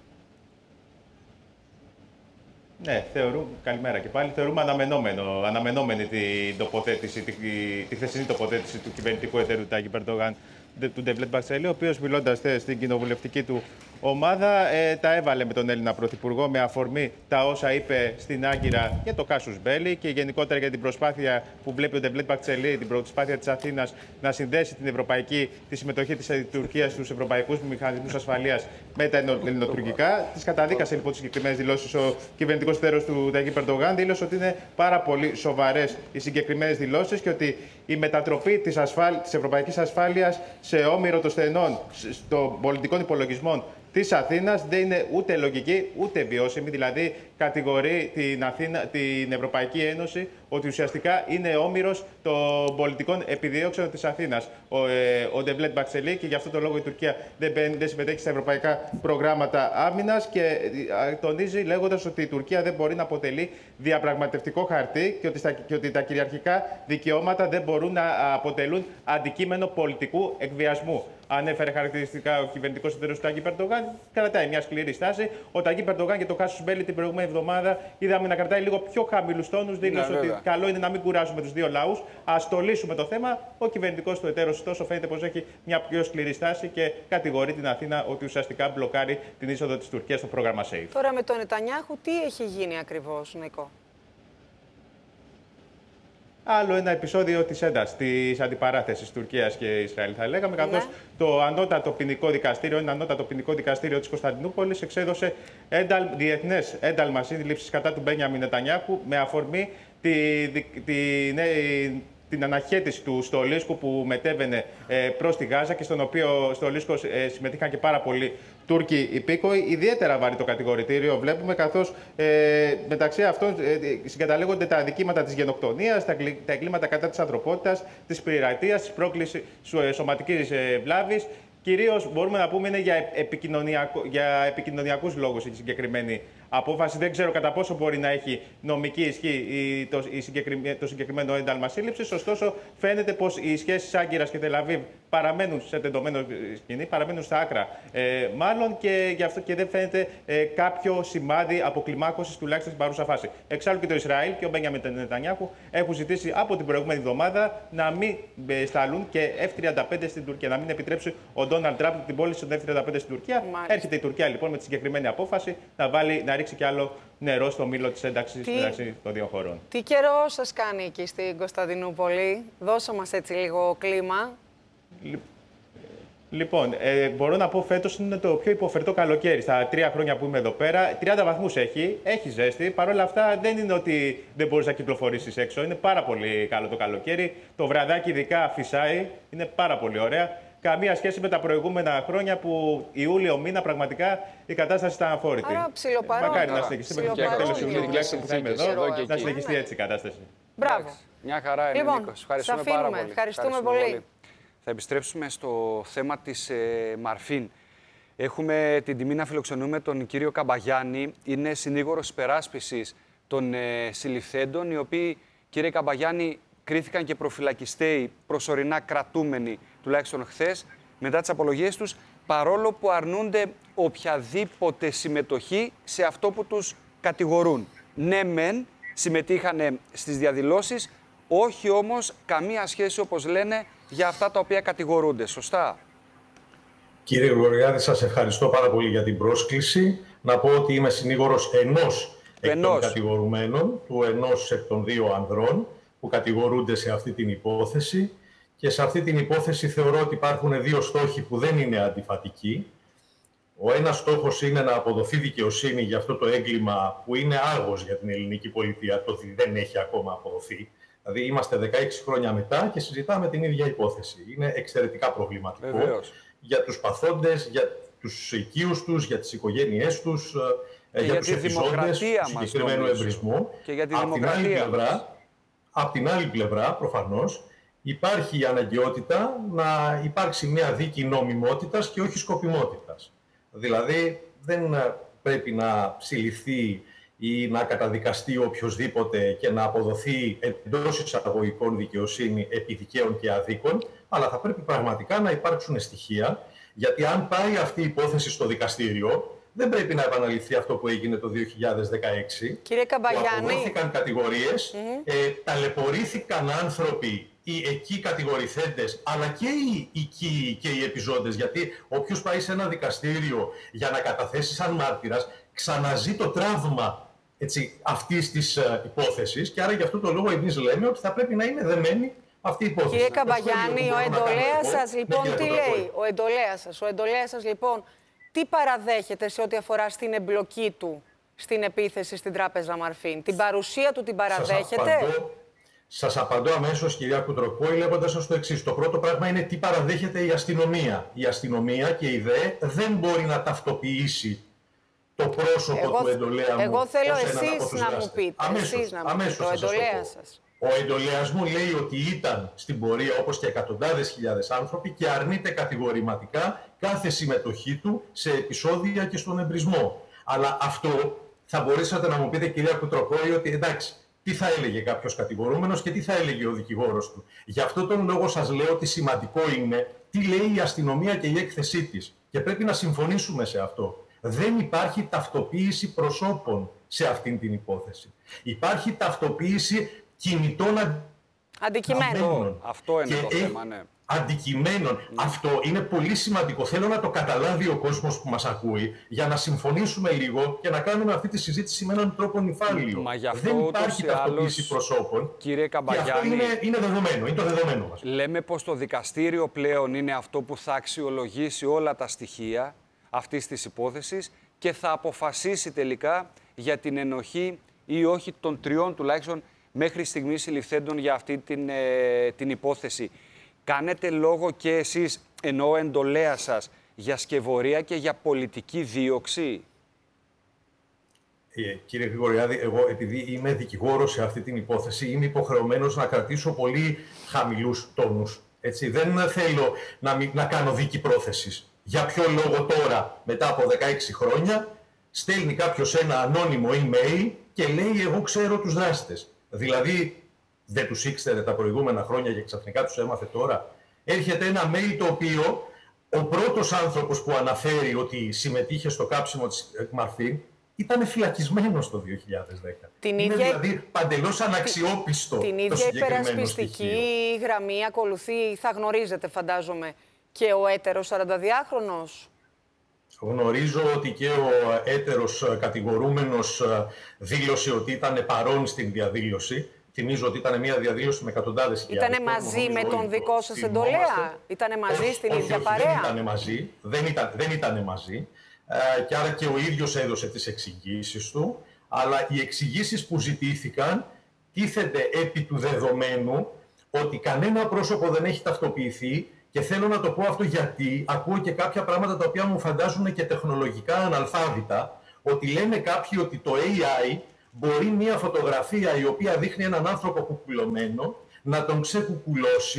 Ναι, καλημέρα και πάλι. Θεωρούμε αναμενόμενη τη χθεσινή τοποθέτηση του κυβερνητικού εταίρου Τάγι Ερντογάν, του Ντεβλέτ Μπαχτσελή, ο οποίος μιλώντας στην κοινοβουλευτική του ομάδα τα έβαλε με τον Έλληνα Πρωθυπουργό με αφορμή τα όσα είπε στην Άγκυρα για το κάσους μπέλι και γενικότερα για την προσπάθεια που βλέπει ο Ντεβλέτ Μπαχτσελή, την προσπάθεια της Αθήνας να συνδέσει τη συμμετοχή της Τουρκίας στους ευρωπαϊκούς μηχανισμούς ασφαλείας με τα ελληνοτουρκικά. Τις καταδίκασε λοιπόν τις συγκεκριμένες δηλώσεις ο κυβερνητικός εταίρος του Ταγί Ερντογάν. Δήλωσε ότι είναι πάρα πολύ σοβαρές οι συγκεκριμένες δηλώσεις και ότι η μετατροπή της ευρωπαϊκής ασφάλειας σε όμηρο των στενών των πολιτικών υπολογισμών της Αθήνας δεν είναι ούτε λογική ούτε βιώσιμη. Δηλαδή, κατηγορεί την Ευρωπαϊκή Ένωση ότι ουσιαστικά είναι όμηρος των πολιτικών επιδιώξεων της Αθήνας ο Ντεβλέτ Μπαχτσελή, και γι' αυτό το λόγο η Τουρκία δεν συμμετέχει στα ευρωπαϊκά προγράμματα άμυνας και τονίζει λέγοντας ότι η Τουρκία δεν μπορεί να αποτελεί διαπραγματευτικό χαρτί και ότι τα κυριαρχικά δικαιώματα δεν μπορούν να αποτελούν αντικείμενο πολιτικού εκβιασμού. Ανέφερε χαρακτηριστικά ο κυβερνητικός εταίρος του Ταγί Ερντογάν, κρατάει μια σκληρή στάση. Ο Ταγί Ερντογάν και το κάσους μπέλι την προηγούμενη εβδομάδα είδαμε να κρατάει λίγο πιο χαμηλούς τόνους. Δήλωσε ότι καλό είναι να μην κουράζουμε τους δύο λαούς. Ας το λύσουμε το θέμα. Ο κυβερνητικός του εταίρος, ωστόσο, φαίνεται πως έχει μια πιο σκληρή στάση και κατηγορεί την Αθήνα ότι ουσιαστικά μπλοκάρει την είσοδο της Τουρκίας στο πρόγραμμα SAFE. Τώρα με τον Νετανιάχου, τι έχει γίνει ακριβώς, Νίκο? Άλλο ένα επεισόδιο της έντασης, της αντιπαράθεσης Τουρκίας και Ισραήλ, θα λέγαμε, καθώς το ανώτατο ποινικό δικαστήριο, ένα ανώτατο ποινικό δικαστήριο της Κωνσταντινούπολης, εξέδωσε διεθνές ένταλμα σύλληψης κατά του Μπένιαμιν Νετανιάχου με αφορμή την αναχέτηση του Στολίσκου που μετέβαινε προς τη Γάζα και στον οποίο Στολίσκο συμμετείχαν και πάρα πολλοί Τούρκοι υπήκοοι. Ιδιαίτερα βαρύ το κατηγορητήριο βλέπουμε, καθώς μεταξύ αυτών συγκαταλέγονται τα αδικήματα της γενοκτονίας, τα εγκλήματα κατά της ανθρωπότητας, της πειρατείας, της πρόκλησης σωματικής βλάβης. Κυρίως μπορούμε να πούμε είναι για επικοινωνιακούς λόγους η συγκεκριμένη απόφαση. Δεν ξέρω κατά πόσο μπορεί να έχει νομική ισχύ το συγκεκριμένο ένταλμα σύλληψης. Ωστόσο, φαίνεται πως οι σχέσεις Άγκυρας και Τελαβίβ παραμένουν σε τεντωμένο σκηνή, παραμένουν στα άκρα μάλλον, και γι' αυτό και δεν φαίνεται κάποιο σημάδι αποκλιμάκωσης τουλάχιστον στην παρούσα φάση. Εξάλλου και το Ισραήλ και ο Μπένιαμιν Νετανιάχου έχουν ζητήσει από την προηγούμενη εβδομάδα να μην σταλούν και F-35 στην Τουρκία, να μην επιτρέψει ο Ντόναλντ Τραμπ την πώληση των F-35 στην Τουρκία. Μάλιστα. Έρχεται η Τουρκία λοιπόν με τη συγκεκριμένη απόφαση να ρίξει κι άλλο νερό στο μήλο της ένταξης μεταξύ των δύο χωρών. Τι καιρό σας κάνει εκεί στην Κωνσταντινούπολη? Δώσε μας έτσι λίγο κλίμα. Λοιπόν, μπορώ να πω φέτος είναι το πιο υποφερτό καλοκαίρι. Στα 3 χρόνια που είμαι εδώ πέρα, 30 βαθμούς έχει ζέστη. Παρ' όλα αυτά δεν είναι ότι δεν μπορείς να κυκλοφορήσεις έξω. Είναι πάρα πολύ καλό το καλοκαίρι. Το βραδάκι ειδικά φυσάει, είναι πάρα πολύ ωραία. Καμία σχέση με τα προηγούμενα χρόνια που Ιούλιο μήνα πραγματικά η κατάσταση ήταν αφόρητη. Άρα ψιλοπαρόν. Μακάρι να συνεχιστεί με το τέλος του Ιουλίου, τουλάχιστον που θα είμαι εδώ, να συνεχιστεί έτσι η κατάσταση. Μπράβο. Μια χαρά είναι, λοιπόν, Νίκος. Ευχαριστούμε πάρα πολύ. Ευχαριστούμε πολύ. Θα επιστρέψουμε στο θέμα της Μαρφίν. Έχουμε την τιμή να φιλοξενούμε τον κύριο Καμπαγιάννη. Είναι συνήγορος υπεράσπισης των συλληφθέντων, οι οποίοι, κύριε Καμπαγιάννη, κρίθηκαν και προφυλακιστέοι προσωρινά κρατούμενοι, τουλάχιστον χθες, μετά τις απολογίες τους, παρόλο που αρνούνται οποιαδήποτε συμμετοχή σε αυτό που τους κατηγορούν. Ναι, μεν, συμμετείχαν στις διαδηλώσεις, όχι όμως καμία σχέση, όπως λένε, για αυτά τα οποία κατηγορούνται. Σωστά? Κύριε Γρηγοριάδη, σας ευχαριστώ πάρα πολύ για την πρόσκληση. Να πω ότι είμαι συνήγορος ενός εκ των κατηγορουμένων, του ενός εκ των δύο ανδρών που κατηγορούνται σε αυτή την υπόθεση. Και σε αυτή την υπόθεση θεωρώ ότι υπάρχουν δύο στόχοι που δεν είναι αντιφατικοί. Ο ένας στόχος είναι να αποδοθεί δικαιοσύνη για αυτό το έγκλημα που είναι άγος για την ελληνική πολιτεία, το ότι δεν έχει ακόμα αποδοθεί. Δηλαδή είμαστε 16 χρόνια μετά και συζητάμε την ίδια υπόθεση. Είναι εξαιρετικά προβληματικό. Βεβαίως. Για τους παθόντες, για τους οικείους τους, για τις οικογένειές τους, για τους επιζώντες του συγκεκριμένου εμπρισμού. Και για τη δημοκρατία. Απ' την άλλη πλευρά, προφανώς, υπάρχει η αναγκαιότητα να υπάρξει μια δίκη νομιμότητας και όχι σκοπιμότητας. Δηλαδή, δεν πρέπει να συλληφθεί ή να καταδικαστεί οποιοσδήποτε και να αποδοθεί εντός εισαγωγικών δικαιοσύνη επί δικαίων και αδίκων, αλλά θα πρέπει πραγματικά να υπάρξουν στοιχεία, γιατί αν πάει αυτή η υπόθεση στο δικαστήριο, δεν πρέπει να επαναληφθεί αυτό που έγινε το 2016. Κύριε Καμπαγιάννη, αποδόθηκαν κατηγορίες, ταλαιπωρήθηκαν άνθρωποι, οι εκεί κατηγορηθέντες, αλλά και οι οικοί και οι επιζώντες, γιατί όποιος πάει σε ένα δικαστήριο για να καταθέσει σαν μάρτυρας, ξαναζεί το τραύμα αυτής της υπόθεσης, και άρα γι' αυτό το λόγο εμείς λέμε ότι θα πρέπει να είναι δεμένη αυτή η υπόθεση. Κύριε Καμπαγιάννη, ο εντολέας σας λοιπόν τι λέει? Ο εντολέας σας λοιπόν τι παραδέχεται σε ό,τι αφορά στην εμπλοκή του στην επίθεση στην Τράπεζα Μαρφίν? Την παρουσία του την παραδέχεται? Σας απαντώ αμέσως, κυρία Κουτροκόη, λέγοντας σας το εξής. Το πρώτο πράγμα είναι τι παραδέχεται η αστυνομία. Η αστυνομία και η ΔΕ δεν μπορεί να ταυτοποιήσει το πρόσωπο του εντολέα μου. Εγώ θέλω εσείς να μου πείτε. Αμέσως το εντολέα σας. Ο εντολέας μου λέει ότι ήταν στην πορεία, όπως και εκατοντάδες χιλιάδες άνθρωποι, και αρνείται κατηγορηματικά κάθε συμμετοχή του σε επεισόδια και στον εμπρισμό. Αλλά αυτό θα μπορέσατε να μου πείτε, κυρία Κουτροκόη, ότι εντάξει, τι θα έλεγε κάποιος κατηγορούμενος και τι θα έλεγε ο δικηγόρος του. Γι' αυτό τον λόγο σας λέω ότι σημαντικό είναι τι λέει η αστυνομία και η έκθεσή της. Και πρέπει να συμφωνήσουμε σε αυτό. Δεν υπάρχει ταυτοποίηση προσώπων σε αυτήν την υπόθεση. Υπάρχει ταυτοποίηση κινητών αντικειμένων. Αυτό είναι το θέμα, ναι. Αντικειμένων. Αυτό είναι πολύ σημαντικό. Θέλω να το καταλάβει ο κόσμος που μας ακούει, για να συμφωνήσουμε λίγο και να κάνουμε αυτή τη συζήτηση με έναν τρόπο νυφάλιο. Δεν υπάρχει ταυτοποίηση προσώπων. Κύριε Καμπαγιάννη, και αυτό είναι δεδομένο. Είναι το δεδομένο μας. Λέμε πως το δικαστήριο πλέον είναι αυτό που θα αξιολογήσει όλα τα στοιχεία αυτής της υπόθεσης και θα αποφασίσει τελικά για την ενοχή ή όχι των τριών τουλάχιστον μέχρι στιγμής συλληφθέντων για αυτή την υπόθεση. Κάνετε λόγο και εσείς, ενώ εντολέα σας, για σκευωρία και για πολιτική δίωξη? Κύριε Γρηγοριάδη, εγώ επειδή είμαι δικηγόρος σε αυτή την υπόθεση, είμαι υποχρεωμένος να κρατήσω πολύ χαμηλούς τόνους. Έτσι, δεν θέλω να κάνω δίκη πρόθεσης. Για ποιο λόγο τώρα, μετά από 16 χρόνια, στέλνει κάποιος ένα ανώνυμο email και λέει εγώ ξέρω τους δράστες. Δηλαδή, δεν τους ήξερε τα προηγούμενα χρόνια και ξαφνικά τους έμαθε τώρα. Έρχεται ένα mail το οποίο ο πρώτος άνθρωπος που αναφέρει ότι συμμετείχε στο κάψιμο της Μαρφίν ήταν φυλακισμένος το 2010. Είναι δηλαδή παντελώς αναξιόπιστο την το ίδια συγκεκριμένο υπερασπιστική γραμμή ακολουθεί, θα γνωρίζετε φαντάζομαι, και ο έτερος 42χρονος. Γνωρίζω ότι και ο έτερος κατηγορούμενος δήλωσε ότι ήταν παρόν στην διαδήλωση. Θυμίζω ότι ήταν μια διαδήλωση με εκατοντάδες χιλιάδες. Ήτανε μαζί με τον δικό σας εντολέα? Ήτανε μαζί στην ίδια παρέα? Δεν ήτανε μαζί. Δεν ήτανε μαζί. Και άρα και ο ίδιος έδωσε τις εξηγήσεις του. Αλλά οι εξηγήσεις που ζητήθηκαν τίθενται επί του δεδομένου ότι κανένα πρόσωπο δεν έχει ταυτοποιηθεί. Και θέλω να το πω αυτό γιατί ακούω και κάποια πράγματα τα οποία μου φαντάζουν και τεχνολογικά αναλφάβητα, ότι λένε κάποιοι ότι το AI μπορεί μια φωτογραφία η οποία δείχνει έναν άνθρωπο κουκουλωμένο να τον ξεκουκουλώσει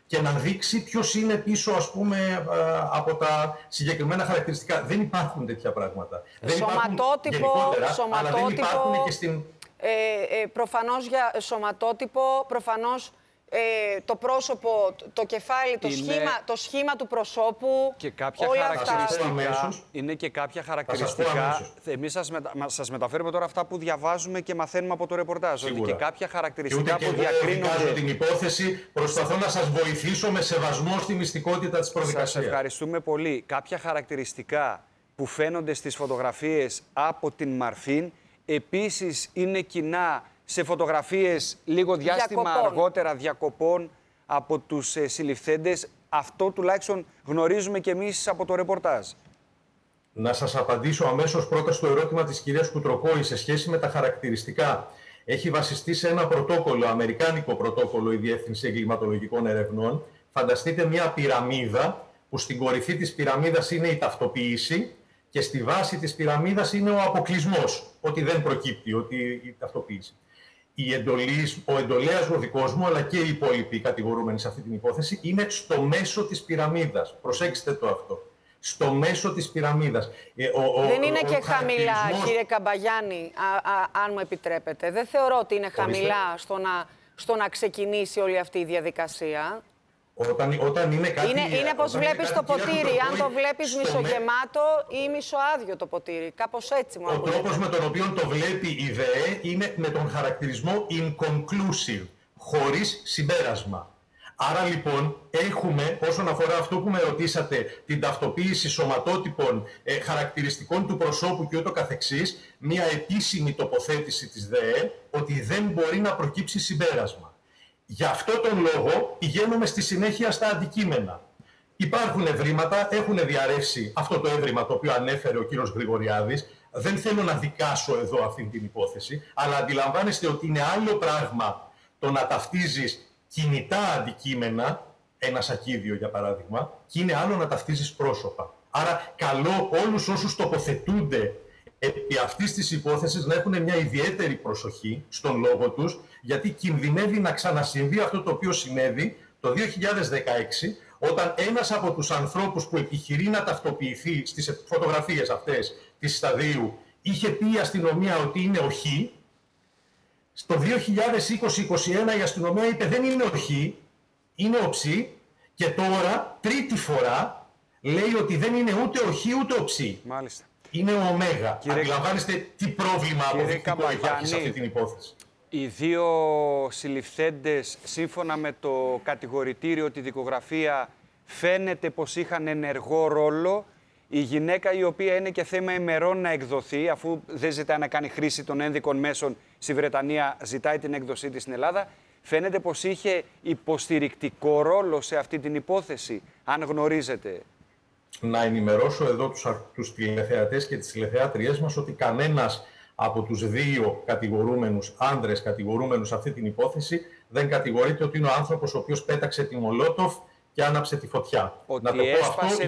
και να δείξει ποιος είναι πίσω, ας πούμε, από τα συγκεκριμένα χαρακτηριστικά. Δεν υπάρχουν τέτοια πράγματα. Δεν Σωματότυπο, αλλά δεν υπάρχουν και στην... Προφανώς για σωματότυπο, προφανώς το πρόσωπο, το κεφάλι, το σχήμα του προσώπου, και κάποια όλα χαρακτηριστικά. Είναι και κάποια χαρακτηριστικά. Εμείς σας μεταφέρουμε τώρα αυτά που διαβάζουμε και μαθαίνουμε από το ρεπορτάζ. Ότι και κάποια χαρακτηριστικά που διακρίνονται. Εγώ την υπόθεση, προσπαθώ να σας βοηθήσω με σεβασμό στη μυστικότητα της προδικασίας. Σας ευχαριστούμε πολύ. Κάποια χαρακτηριστικά που φαίνονται στις φωτογραφίες από την Μαρφίν επίσης είναι κοινά σε φωτογραφίες λίγο διάστημα αργότερα διακοπών από τους συλληφθέντες. Αυτό τουλάχιστον γνωρίζουμε και εμείς από το ρεπορτάζ. Να σας απαντήσω αμέσως πρώτα στο ερώτημα της κυρίας Κουτροκόη σε σχέση με τα χαρακτηριστικά. Έχει βασιστεί σε ένα πρωτόκολλο, αμερικάνικο πρωτόκολλο, η Διεύθυνση Εγκληματολογικών Ερευνών. Φανταστείτε μια πυραμίδα που στην κορυφή της πυραμίδας είναι η ταυτοποίηση και στη βάση της πυραμίδας είναι ο αποκλεισμός, ότι δεν προκύπτει, ότι η ταυτοποίηση. Ο εντολέας ο δικός μου, αλλά και οι υπόλοιποι κατηγορούμενοι σε αυτή την υπόθεση, είναι στο μέσο της πυραμίδας. Προσέξτε το αυτό. Στο μέσο της πυραμίδας. Δεν είναι και χαμηλά, κύριε Καμπαγιάννη, αν μου επιτρέπετε. Δεν θεωρώ ότι είναι χαμηλά στο να ξεκινήσει όλη αυτή η διαδικασία. Όταν είναι κάτι... Είναι πως βλέπεις το ποτήρι, αν το βλέπεις μισογεμάτο ή μισοάδιο το ποτήρι. Κάπως έτσι μου ακούγεται. Ο τρόπος με τον οποίο το βλέπει η ΔΕΕ είναι με τον χαρακτηρισμό inconclusive, χωρίς συμπέρασμα. Άρα λοιπόν έχουμε, όσον αφορά αυτό που με ρωτήσατε, την ταυτοποίηση σωματότυπων, χαρακτηριστικών του προσώπου και ούτω καθεξής, μια επίσημη τοποθέτηση της ΔΕΕ ότι δεν μπορεί να προκύψει συμπέρασμα. Γι' αυτό τον λόγο πηγαίνουμε στη συνέχεια στα αντικείμενα. Υπάρχουν ευρήματα, έχουν διαρρεύσει αυτό το έβριμα το οποίο ανέφερε ο κύριος Γρηγοριάδης. Δεν θέλω να δικάσω εδώ αυτή την υπόθεση, αλλά αντιλαμβάνεστε ότι είναι άλλο πράγμα το να ταυτίζεις κινητά αντικείμενα, ένα σακίδιο για παράδειγμα, και είναι άλλο να ταυτίζεις πρόσωπα. Άρα καλώ όλους όσους τοποθετούνται επί αυτής της υπόθεσης να έχουν μια ιδιαίτερη προσοχή στον λόγο τους, γιατί κινδυνεύει να ξανασυμβεί αυτό το οποίο συνέβη το 2016, όταν ένας από τους ανθρώπους που επιχειρεί να ταυτοποιηθεί στις φωτογραφίες αυτές της Σταδίου είχε πει η αστυνομία ότι είναι ο Χ. Στο 2020-2021 η αστυνομία είπε δεν είναι ο Χ, είναι ο Ψ, και τώρα τρίτη φορά λέει ότι δεν είναι ούτε ο Χ ούτε ο Ψ. Μάλιστα. Είναι ο Ωμέγα. Αντιλαμβάνεστε τι πρόβλημα αποδεικτικό υπάρχει σε αυτή την υπόθεση. Οι δύο συλληφθέντες, σύμφωνα με το κατηγορητήριο, τη δικογραφία, φαίνεται πως είχαν ενεργό ρόλο. Η γυναίκα, η οποία είναι και θέμα ημερών να εκδοθεί, αφού δεν ζητάει να κάνει χρήση των ένδικων μέσων στη Βρετανία, ζητάει την έκδοσή της στην Ελλάδα, φαίνεται πως είχε υποστηρικτικό ρόλο σε αυτή την υπόθεση, αν γνωρίζετε. Να ενημερώσω εδώ τους τηλεθεατές και τις τηλεθεάτριές μας ότι κανένας από τους δύο κατηγορούμενους, άνδρες κατηγορούμενους σε αυτή την υπόθεση, δεν κατηγορείται ότι είναι ο άνθρωπος ο οποίος πέταξε τη Μολότοφ και άναψε τη φωτιά. Ότι να το πω αυτό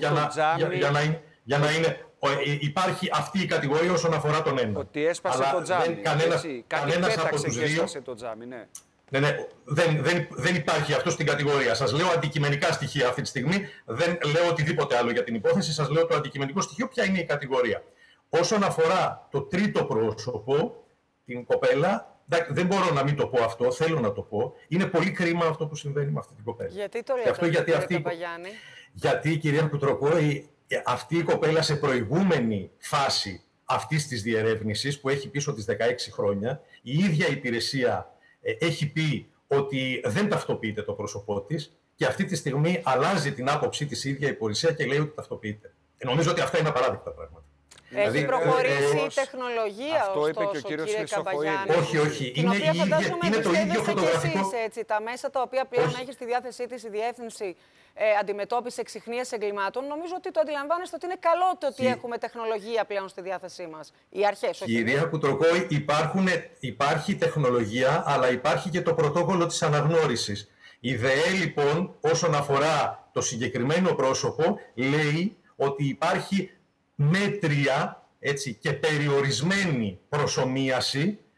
για να είναι... Υπάρχει αυτή η κατηγορία όσον αφορά τον ένα. Ότι έσπασε το τζάμι. Κανένας από τους δύο... Το τζάμι, ναι. Ναι, δεν υπάρχει αυτό στην κατηγορία. Σας λέω αντικειμενικά στοιχεία αυτή τη στιγμή. Δεν λέω οτιδήποτε άλλο για την υπόθεση. Σας λέω το αντικειμενικό στοιχείο, ποια είναι η κατηγορία. Όσον αφορά το τρίτο πρόσωπο, την κοπέλα, δεν μπορώ να μην το πω αυτό, θέλω να το πω. Είναι πολύ κρίμα αυτό που συμβαίνει με αυτή την κοπέλα. Γιατί το λέτε, κύριε Καμπαγιάννη? Γιατί, κυρία Κουτροκόη, αυτή η κοπέλα σε προηγούμενη φάση αυτής της διερεύνησης, που έχει πίσω τις 16 χρόνια, η ίδια υπηρεσία έχει πει ότι δεν ταυτοποιείται το πρόσωπό της και αυτή τη στιγμή αλλάζει την άποψή της η ίδια η υπηρεσία και λέει ότι ταυτοποιείται. Νομίζω ότι αυτά είναι απαράδεκτα πράγματα. Έχει προχωρήσει η τεχνολογία, αυτό ωστόσο, είπε και ο κύριος κύριε Καμπαγιάννη. Όχι. Την οποία φαντάζομαι είναι το ίδιο φωτογραφικό. Εσείς, έτσι, τα μέσα τα οποία πλέον έχει στη διάθεσή της η Διεύθυνση Αντιμετώπισης Εξιχνίας Εγκλημάτων, νομίζω ότι το αντιλαμβάνεστε ότι είναι καλό το ότι έχουμε τεχνολογία πλέον στη διάθεσή μας. Οι αρχές, όχι. Κυρία Κουτροκόη, υπάρχει τεχνολογία, αλλά υπάρχει και το πρωτόκολλο της αναγνώρισης. Η ΔΕΕ, λοιπόν, όσον αφορά το συγκεκριμένο πρόσωπο, λέει ότι υπάρχει μέτρια, έτσι, και περιορισμένη προσομοίαση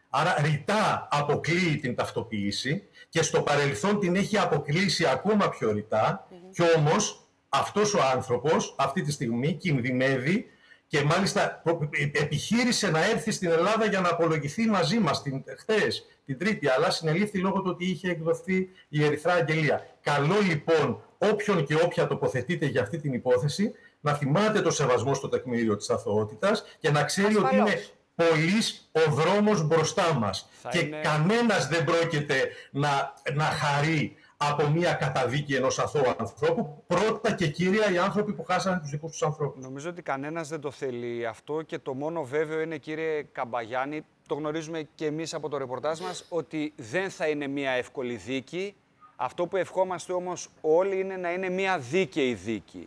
Άρα ρητά αποκλείει την ταυτοποίηση και στο παρελθόν την έχει αποκλείσει ακόμα πιο ρητά. Κι όμως αυτός ο άνθρωπος αυτή τη στιγμή κινδυνεύει και μάλιστα επιχείρησε να έρθει στην Ελλάδα για να απολογηθεί μαζί μας χθες, την Τρίτη, αλλά συνελήφθη λόγω του ότι είχε εκδοθεί η Ερυθρά Αγγελία. Καλό λοιπόν όποιον και όποια τοποθετείται για αυτή την υπόθεση να θυμάται το σεβασμό στο τεκμήριο της αθωότητας και να ξέρει ότι είναι πολύς ο δρόμος μπροστά μας. Και κανένας δεν πρόκειται να χαρεί από μια καταδίκη ενός αθώου ανθρώπου, πρώτα και κύρια οι άνθρωποι που χάσανε τους δικούς τους ανθρώπους. Νομίζω ότι κανένας δεν το θέλει αυτό και το μόνο βέβαιο είναι, κύριε Καμπαγιάννη, το γνωρίζουμε και εμείς από το ρεπορτάζ μας, ότι δεν θα είναι μια εύκολη δίκη. Αυτό που ευχόμαστε όμως όλοι είναι να είναι μια δίκαιη δίκη.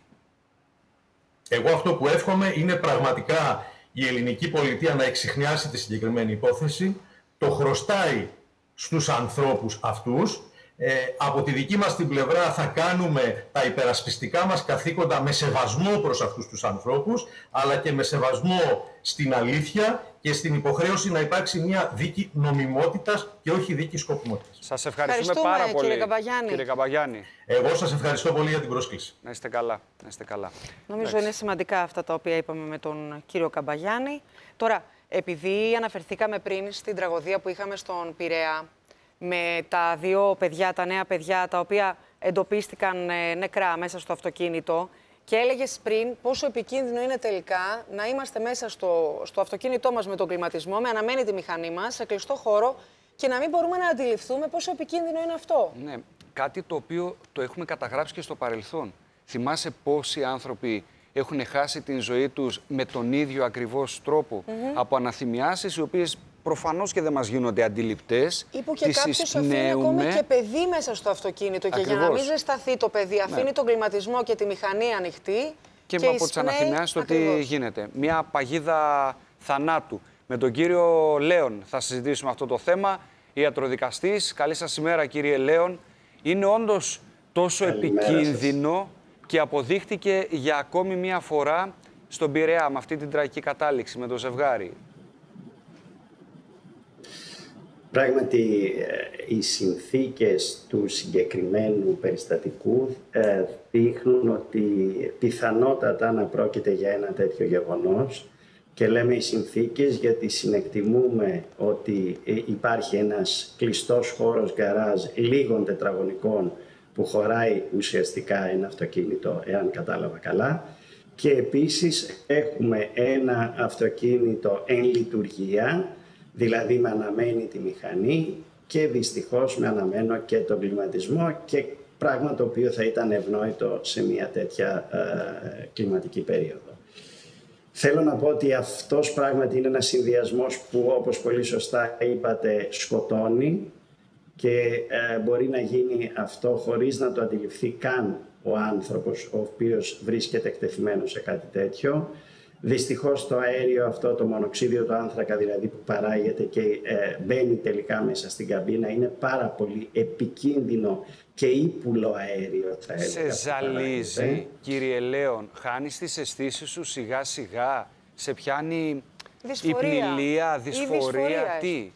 Εγώ αυτό που εύχομαι είναι πραγματικά η ελληνική πολιτεία να εξιχνιάσει τη συγκεκριμένη υπόθεση. Το χρωστάει στους ανθρώπους αυτούς. Από τη δική μας την πλευρά θα κάνουμε τα υπερασπιστικά μας καθήκοντα με σεβασμό προς αυτούς τους ανθρώπους, αλλά και με σεβασμό στην αλήθεια και στην υποχρέωση να υπάρξει μια δίκη νομιμότητας και όχι δίκη σκοπιμότητας. Σας ευχαριστούμε πάρα πολύ, κύριε Καμπαγιάννη. Εγώ σας ευχαριστώ πολύ για την πρόσκληση. Να είστε καλά. Να είστε καλά. Νομίζω είναι σημαντικά αυτά τα οποία είπαμε με τον κύριο Καμπαγιάννη. Τώρα, επειδή αναφερθήκαμε πριν στην τραγωδία που είχαμε στον Πειραιά, με τα δύο παιδιά, τα νέα παιδιά, τα οποία εντοπίστηκαν νεκρά μέσα στο αυτοκίνητο και έλεγες πριν πόσο επικίνδυνο είναι τελικά να είμαστε μέσα στο αυτοκίνητό μας με τον κλιματισμό, με αναμένη τη μηχανή μας, σε κλειστό χώρο και να μην μπορούμε να αντιληφθούμε πόσο επικίνδυνο είναι αυτό. Ναι, κάτι το οποίο το έχουμε καταγράψει και στο παρελθόν. Θυμάσαι πόσοι άνθρωποι έχουν χάσει την ζωή τους με τον ίδιο ακριβώς τρόπο από αναθυμιάσεις, οι οποίες προφανώς και δεν μας γίνονται αντιληπτές. Ή που και κάποιος αφήνει ακόμη και παιδί μέσα στο αυτοκίνητο. Ακριβώς. Και για να μην ζεσταθεί το παιδί, αφήνει τον κλιματισμό και τη μηχανή ανοιχτή. Και από τις αναθυμιάσεις το τι γίνεται. Μια παγίδα θανάτου. Με τον κύριο Λέον θα συζητήσουμε αυτό το θέμα. Ιατροδικαστής. Καλή σας ημέρα, κύριε Λέον. Είναι όντως τόσο επικίνδυνο και αποδείχτηκε για ακόμη μια φορά στον Πειραιά με αυτή την τραγική κατάληξη με το ζευγάρι. Πράγματι, οι συνθήκες του συγκεκριμένου περιστατικού δείχνουν ότι πιθανότατα να πρόκειται για ένα τέτοιο γεγονός και λέμε οι συνθήκες γιατί συνεκτιμούμε ότι υπάρχει ένας κλειστός χώρος γκαράζ λίγων τετραγωνικών που χωράει ουσιαστικά ένα αυτοκίνητο, εάν κατάλαβα καλά, και επίσης έχουμε ένα αυτοκίνητο εν λειτουργία, δηλαδή με αναμένη τη μηχανή και δυστυχώς με αναμένο και τον κλιματισμό και πράγμα το οποίο θα ήταν ευνόητο σε μια τέτοια κλιματική περίοδο. Θέλω να πω ότι αυτός πράγματι είναι ένας συνδυασμός που, όπως πολύ σωστά είπατε, σκοτώνει και μπορεί να γίνει αυτό χωρίς να το αντιληφθεί καν ο άνθρωπος ο οποίος βρίσκεται εκτεθειμένος σε κάτι τέτοιο. Δυστυχώς το αέριο αυτό, το μονοξίδιο του άνθρακα δηλαδή που παράγεται και μπαίνει τελικά μέσα στην καμπίνα, είναι πάρα πολύ επικίνδυνο και ύπουλο αέριο, θα έλεγα. Σε ζαλίζει, κύριε Λέον, χάνεις τις αισθήσεις σου σιγά σιγά, σε πιάνει υπνηλία, δυσφορία, τι?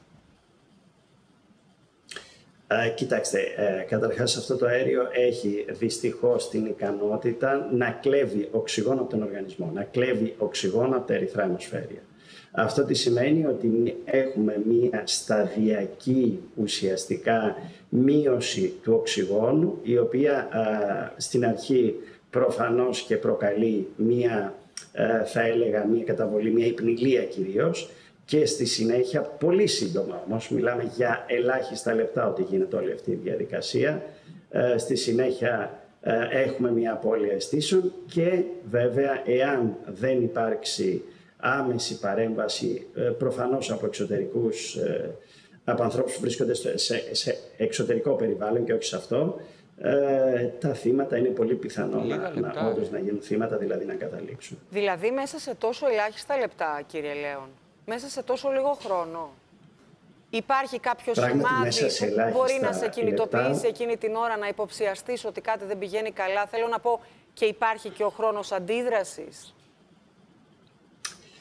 Κοιτάξτε, καταρχάς αυτό το αέριο έχει δυστυχώς την ικανότητα να κλέβει οξυγόνο από τον οργανισμό, να κλέβει οξυγόνο από τα ερυθρά αιμοσφαίρια. Αυτό τι σημαίνει ότι έχουμε μία σταδιακή ουσιαστικά μείωση του οξυγόνου, η οποία στην αρχή προφανώς και προκαλεί μία, θα έλεγα, μία καταβολή, μία υπνηλία κυρίως, και στη συνέχεια, πολύ σύντομα όμως, μιλάμε για ελάχιστα λεπτά ότι γίνεται όλη αυτή η διαδικασία, στη συνέχεια έχουμε μια απώλεια αισθήσεων και βέβαια εάν δεν υπάρξει άμεση παρέμβαση προφανώς από εξωτερικούς, από ανθρώπους που βρίσκονται σε εξωτερικό περιβάλλον και όχι σε αυτό, τα θύματα είναι πολύ πιθανό όντως να γίνουν θύματα, δηλαδή να καταλήξουν. Δηλαδή μέσα σε τόσο ελάχιστα λεπτά, κύριε Λέον, μέσα σε τόσο λίγο χρόνο, υπάρχει κάποιο σημάδι που μπορεί να σε κινητοποιήσει εκείνη την ώρα, να υποψιαστείς ότι κάτι δεν πηγαίνει καλά? Θέλω να πω, και υπάρχει και ο χρόνος αντίδρασης.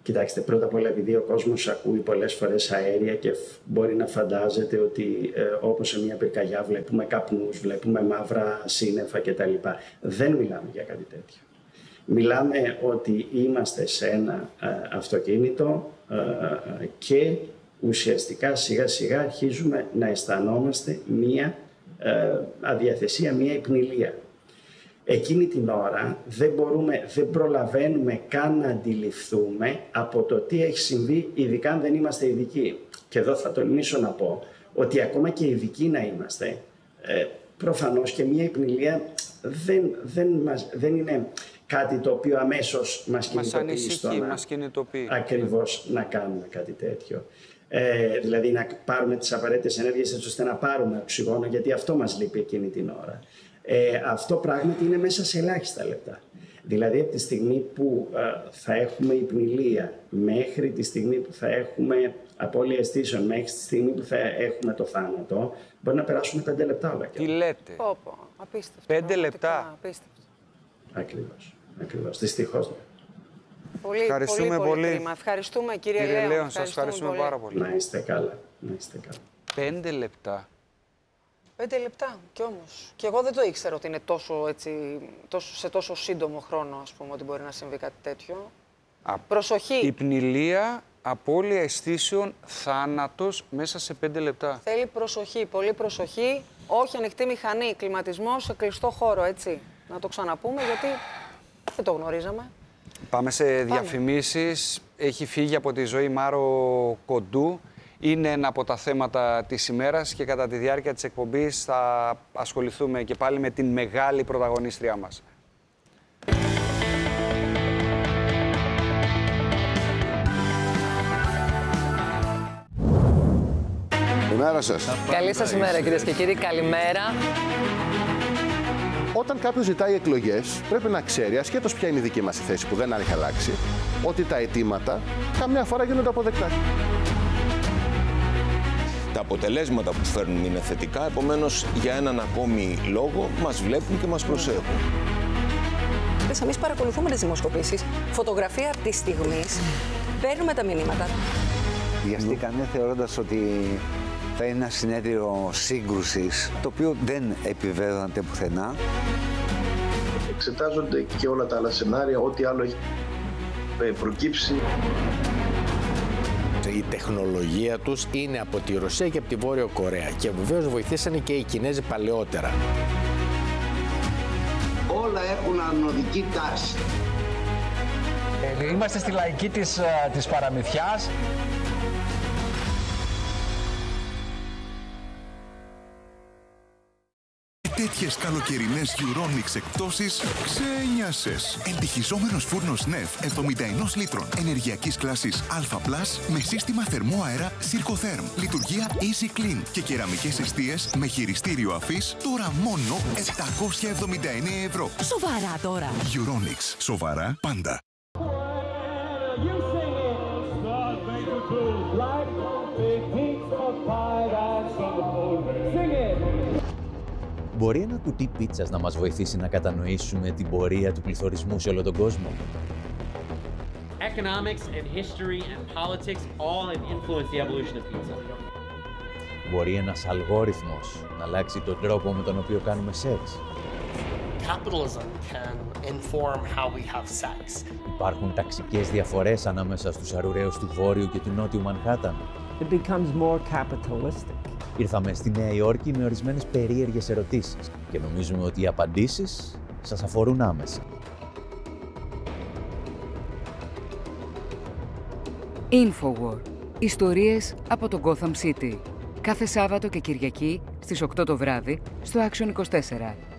Κοιτάξτε, πρώτα απ' όλα, επειδή ο κόσμος ακούει πολλές φορές αέρια και μπορεί να φαντάζεται ότι όπως σε μια πυρκαγιά βλέπουμε καπνούς, βλέπουμε μαύρα σύννεφα κτλ. Δεν μιλάμε για κάτι τέτοιο. Μιλάμε ότι είμαστε σε ένα αυτοκίνητο και ουσιαστικά σιγά σιγά αρχίζουμε να αισθανόμαστε μία αδιαθεσία, μία υπνηλία. Εκείνη την ώρα δεν προλαβαίνουμε καν να αντιληφθούμε από το τι έχει συμβεί, ειδικά αν δεν είμαστε ειδικοί. Και εδώ θα τολμήσω να πω ότι ακόμα και ειδικοί να είμαστε, προφανώς και μία υπνηλία δεν είναι κάτι το οποίο αμέσως μας κινητοποιεί ακριβώς να κάνουμε κάτι τέτοιο. Δηλαδή να πάρουμε τις απαραίτητες ενέργειες έτσι ώστε να πάρουμε οξυγόνο, γιατί αυτό μας λείπει εκείνη την ώρα. Αυτό πράγματι είναι μέσα σε ελάχιστα λεπτά. Δηλαδή από τη στιγμή που θα έχουμε υπνηλία μέχρι τη στιγμή που θα έχουμε απώλεια αισθήσεων, μέχρι τη στιγμή που θα έχουμε το θάνατο, μπορεί να περάσουν 5 λεπτά όλα. Τι λέτε? Απίστευτο. 5 λεπτά. Απίστευτο. Ακριβώς. Δυστυχώς. Ευχαριστούμε πολύ. Κρίμα. Ευχαριστούμε, κύριε Λέων. Σας ευχαριστούμε πάρα πολύ. Να είστε καλά. 5 λεπτά. 5 λεπτά κι όμως. Και εγώ δεν το ήξερα ότι είναι σε τόσο σύντομο χρόνο, ας πούμε, ότι μπορεί να συμβεί κάτι τέτοιο. Προσοχή. Υπνηλία, απώλεια αισθήσεων, θάνατος μέσα σε 5 λεπτά. Θέλει προσοχή, πολύ προσοχή. Όχι ανοιχτή μηχανή, κλιματισμό σε κλειστό χώρο, έτσι. Να το ξαναπούμε, γιατί δεν το γνωρίζαμε. Πάμε σε διαφημίσεις. Έχει φύγει από τη ζωή Μάρο Κοντού. Είναι ένα από τα θέματα της ημέρας και κατά τη διάρκεια της εκπομπής θα ασχοληθούμε και πάλι με την μεγάλη πρωταγωνίστριά μας. Καλημέρα σας. Καλή σας ημέρα, κυρίες και κύριοι. Καλημέρα. Όταν κάποιος ζητάει εκλογές, πρέπει να ξέρει, ασχέτως ποια είναι η δική μας θέση που δεν έχει αλλάξει, ότι τα αιτήματα καμιά φορά γίνονται αποδεκτά. Τα αποτελέσματα που φέρνουν είναι θετικά, επομένως για έναν ακόμη λόγο μας βλέπουν και μας προσέχουν. Εμείς παρακολουθούμε τις δημοσκοπήσεις, φωτογραφία της στιγμής, παίρνουμε τα μηνύματα. Βιαστήκανε θεωρώντας ότι θα είναι ένα συνέδριο σύγκρουσης, το οποίο δεν επιβεβαιώνεται πουθενά. Εξετάζονται και όλα τα άλλα σενάρια, ό,τι άλλο έχει προκύψει. Η τεχνολογία τους είναι από τη Ρωσία και από τη Βόρεια Κορέα και βεβαίως βοηθήσανε και οι Κινέζοι παλαιότερα. Όλα έχουν ανωδική τάση. Είμαστε στη λαϊκή της παραμυθιάς. Τέτοιες καλοκαιρινές Euromix εκπτώσεις ξένιασες. Ελπιχιζόμενος φούρνος Νεφ 71 λίτρων ενεργειακής κλάσης Α+, με σύστημα θερμό αέρα Sircotherm, λειτουργία Easy Clean και κεραμικές εστίες με χειριστήριο αφής τώρα μόνο 779 ευρώ. Σοβαρά τώρα. Euromix. Σοβαρά πάντα. Μπορεί ένα κουτί πίτσας να μας βοηθήσει να κατανοήσουμε την πορεία του πληθωρισμού σε όλο τον κόσμο? Economics and history and politics all have influenced the evolution of pizza. Μπορεί ένας αλγόριθμος να αλλάξει τον τρόπο με τον οποίο κάνουμε σεξ? Capitalism can inform how we have sex. Υπάρχουν ταξικές διαφορές ανάμεσα στους αρουραίους του Βόρειου και του Νότιου Μανχάταν? It becomes more capitalistic. Ήρθαμε στη Νέα Υόρκη με ορισμένες περίεργες ερωτήσεις και νομίζουμε ότι οι απαντήσεις σας αφορούν άμεσα. Infowar. Ιστορίες από το Gotham City. Κάθε Σάββατο και Κυριακή στις 8 το βράδυ στο Action 24.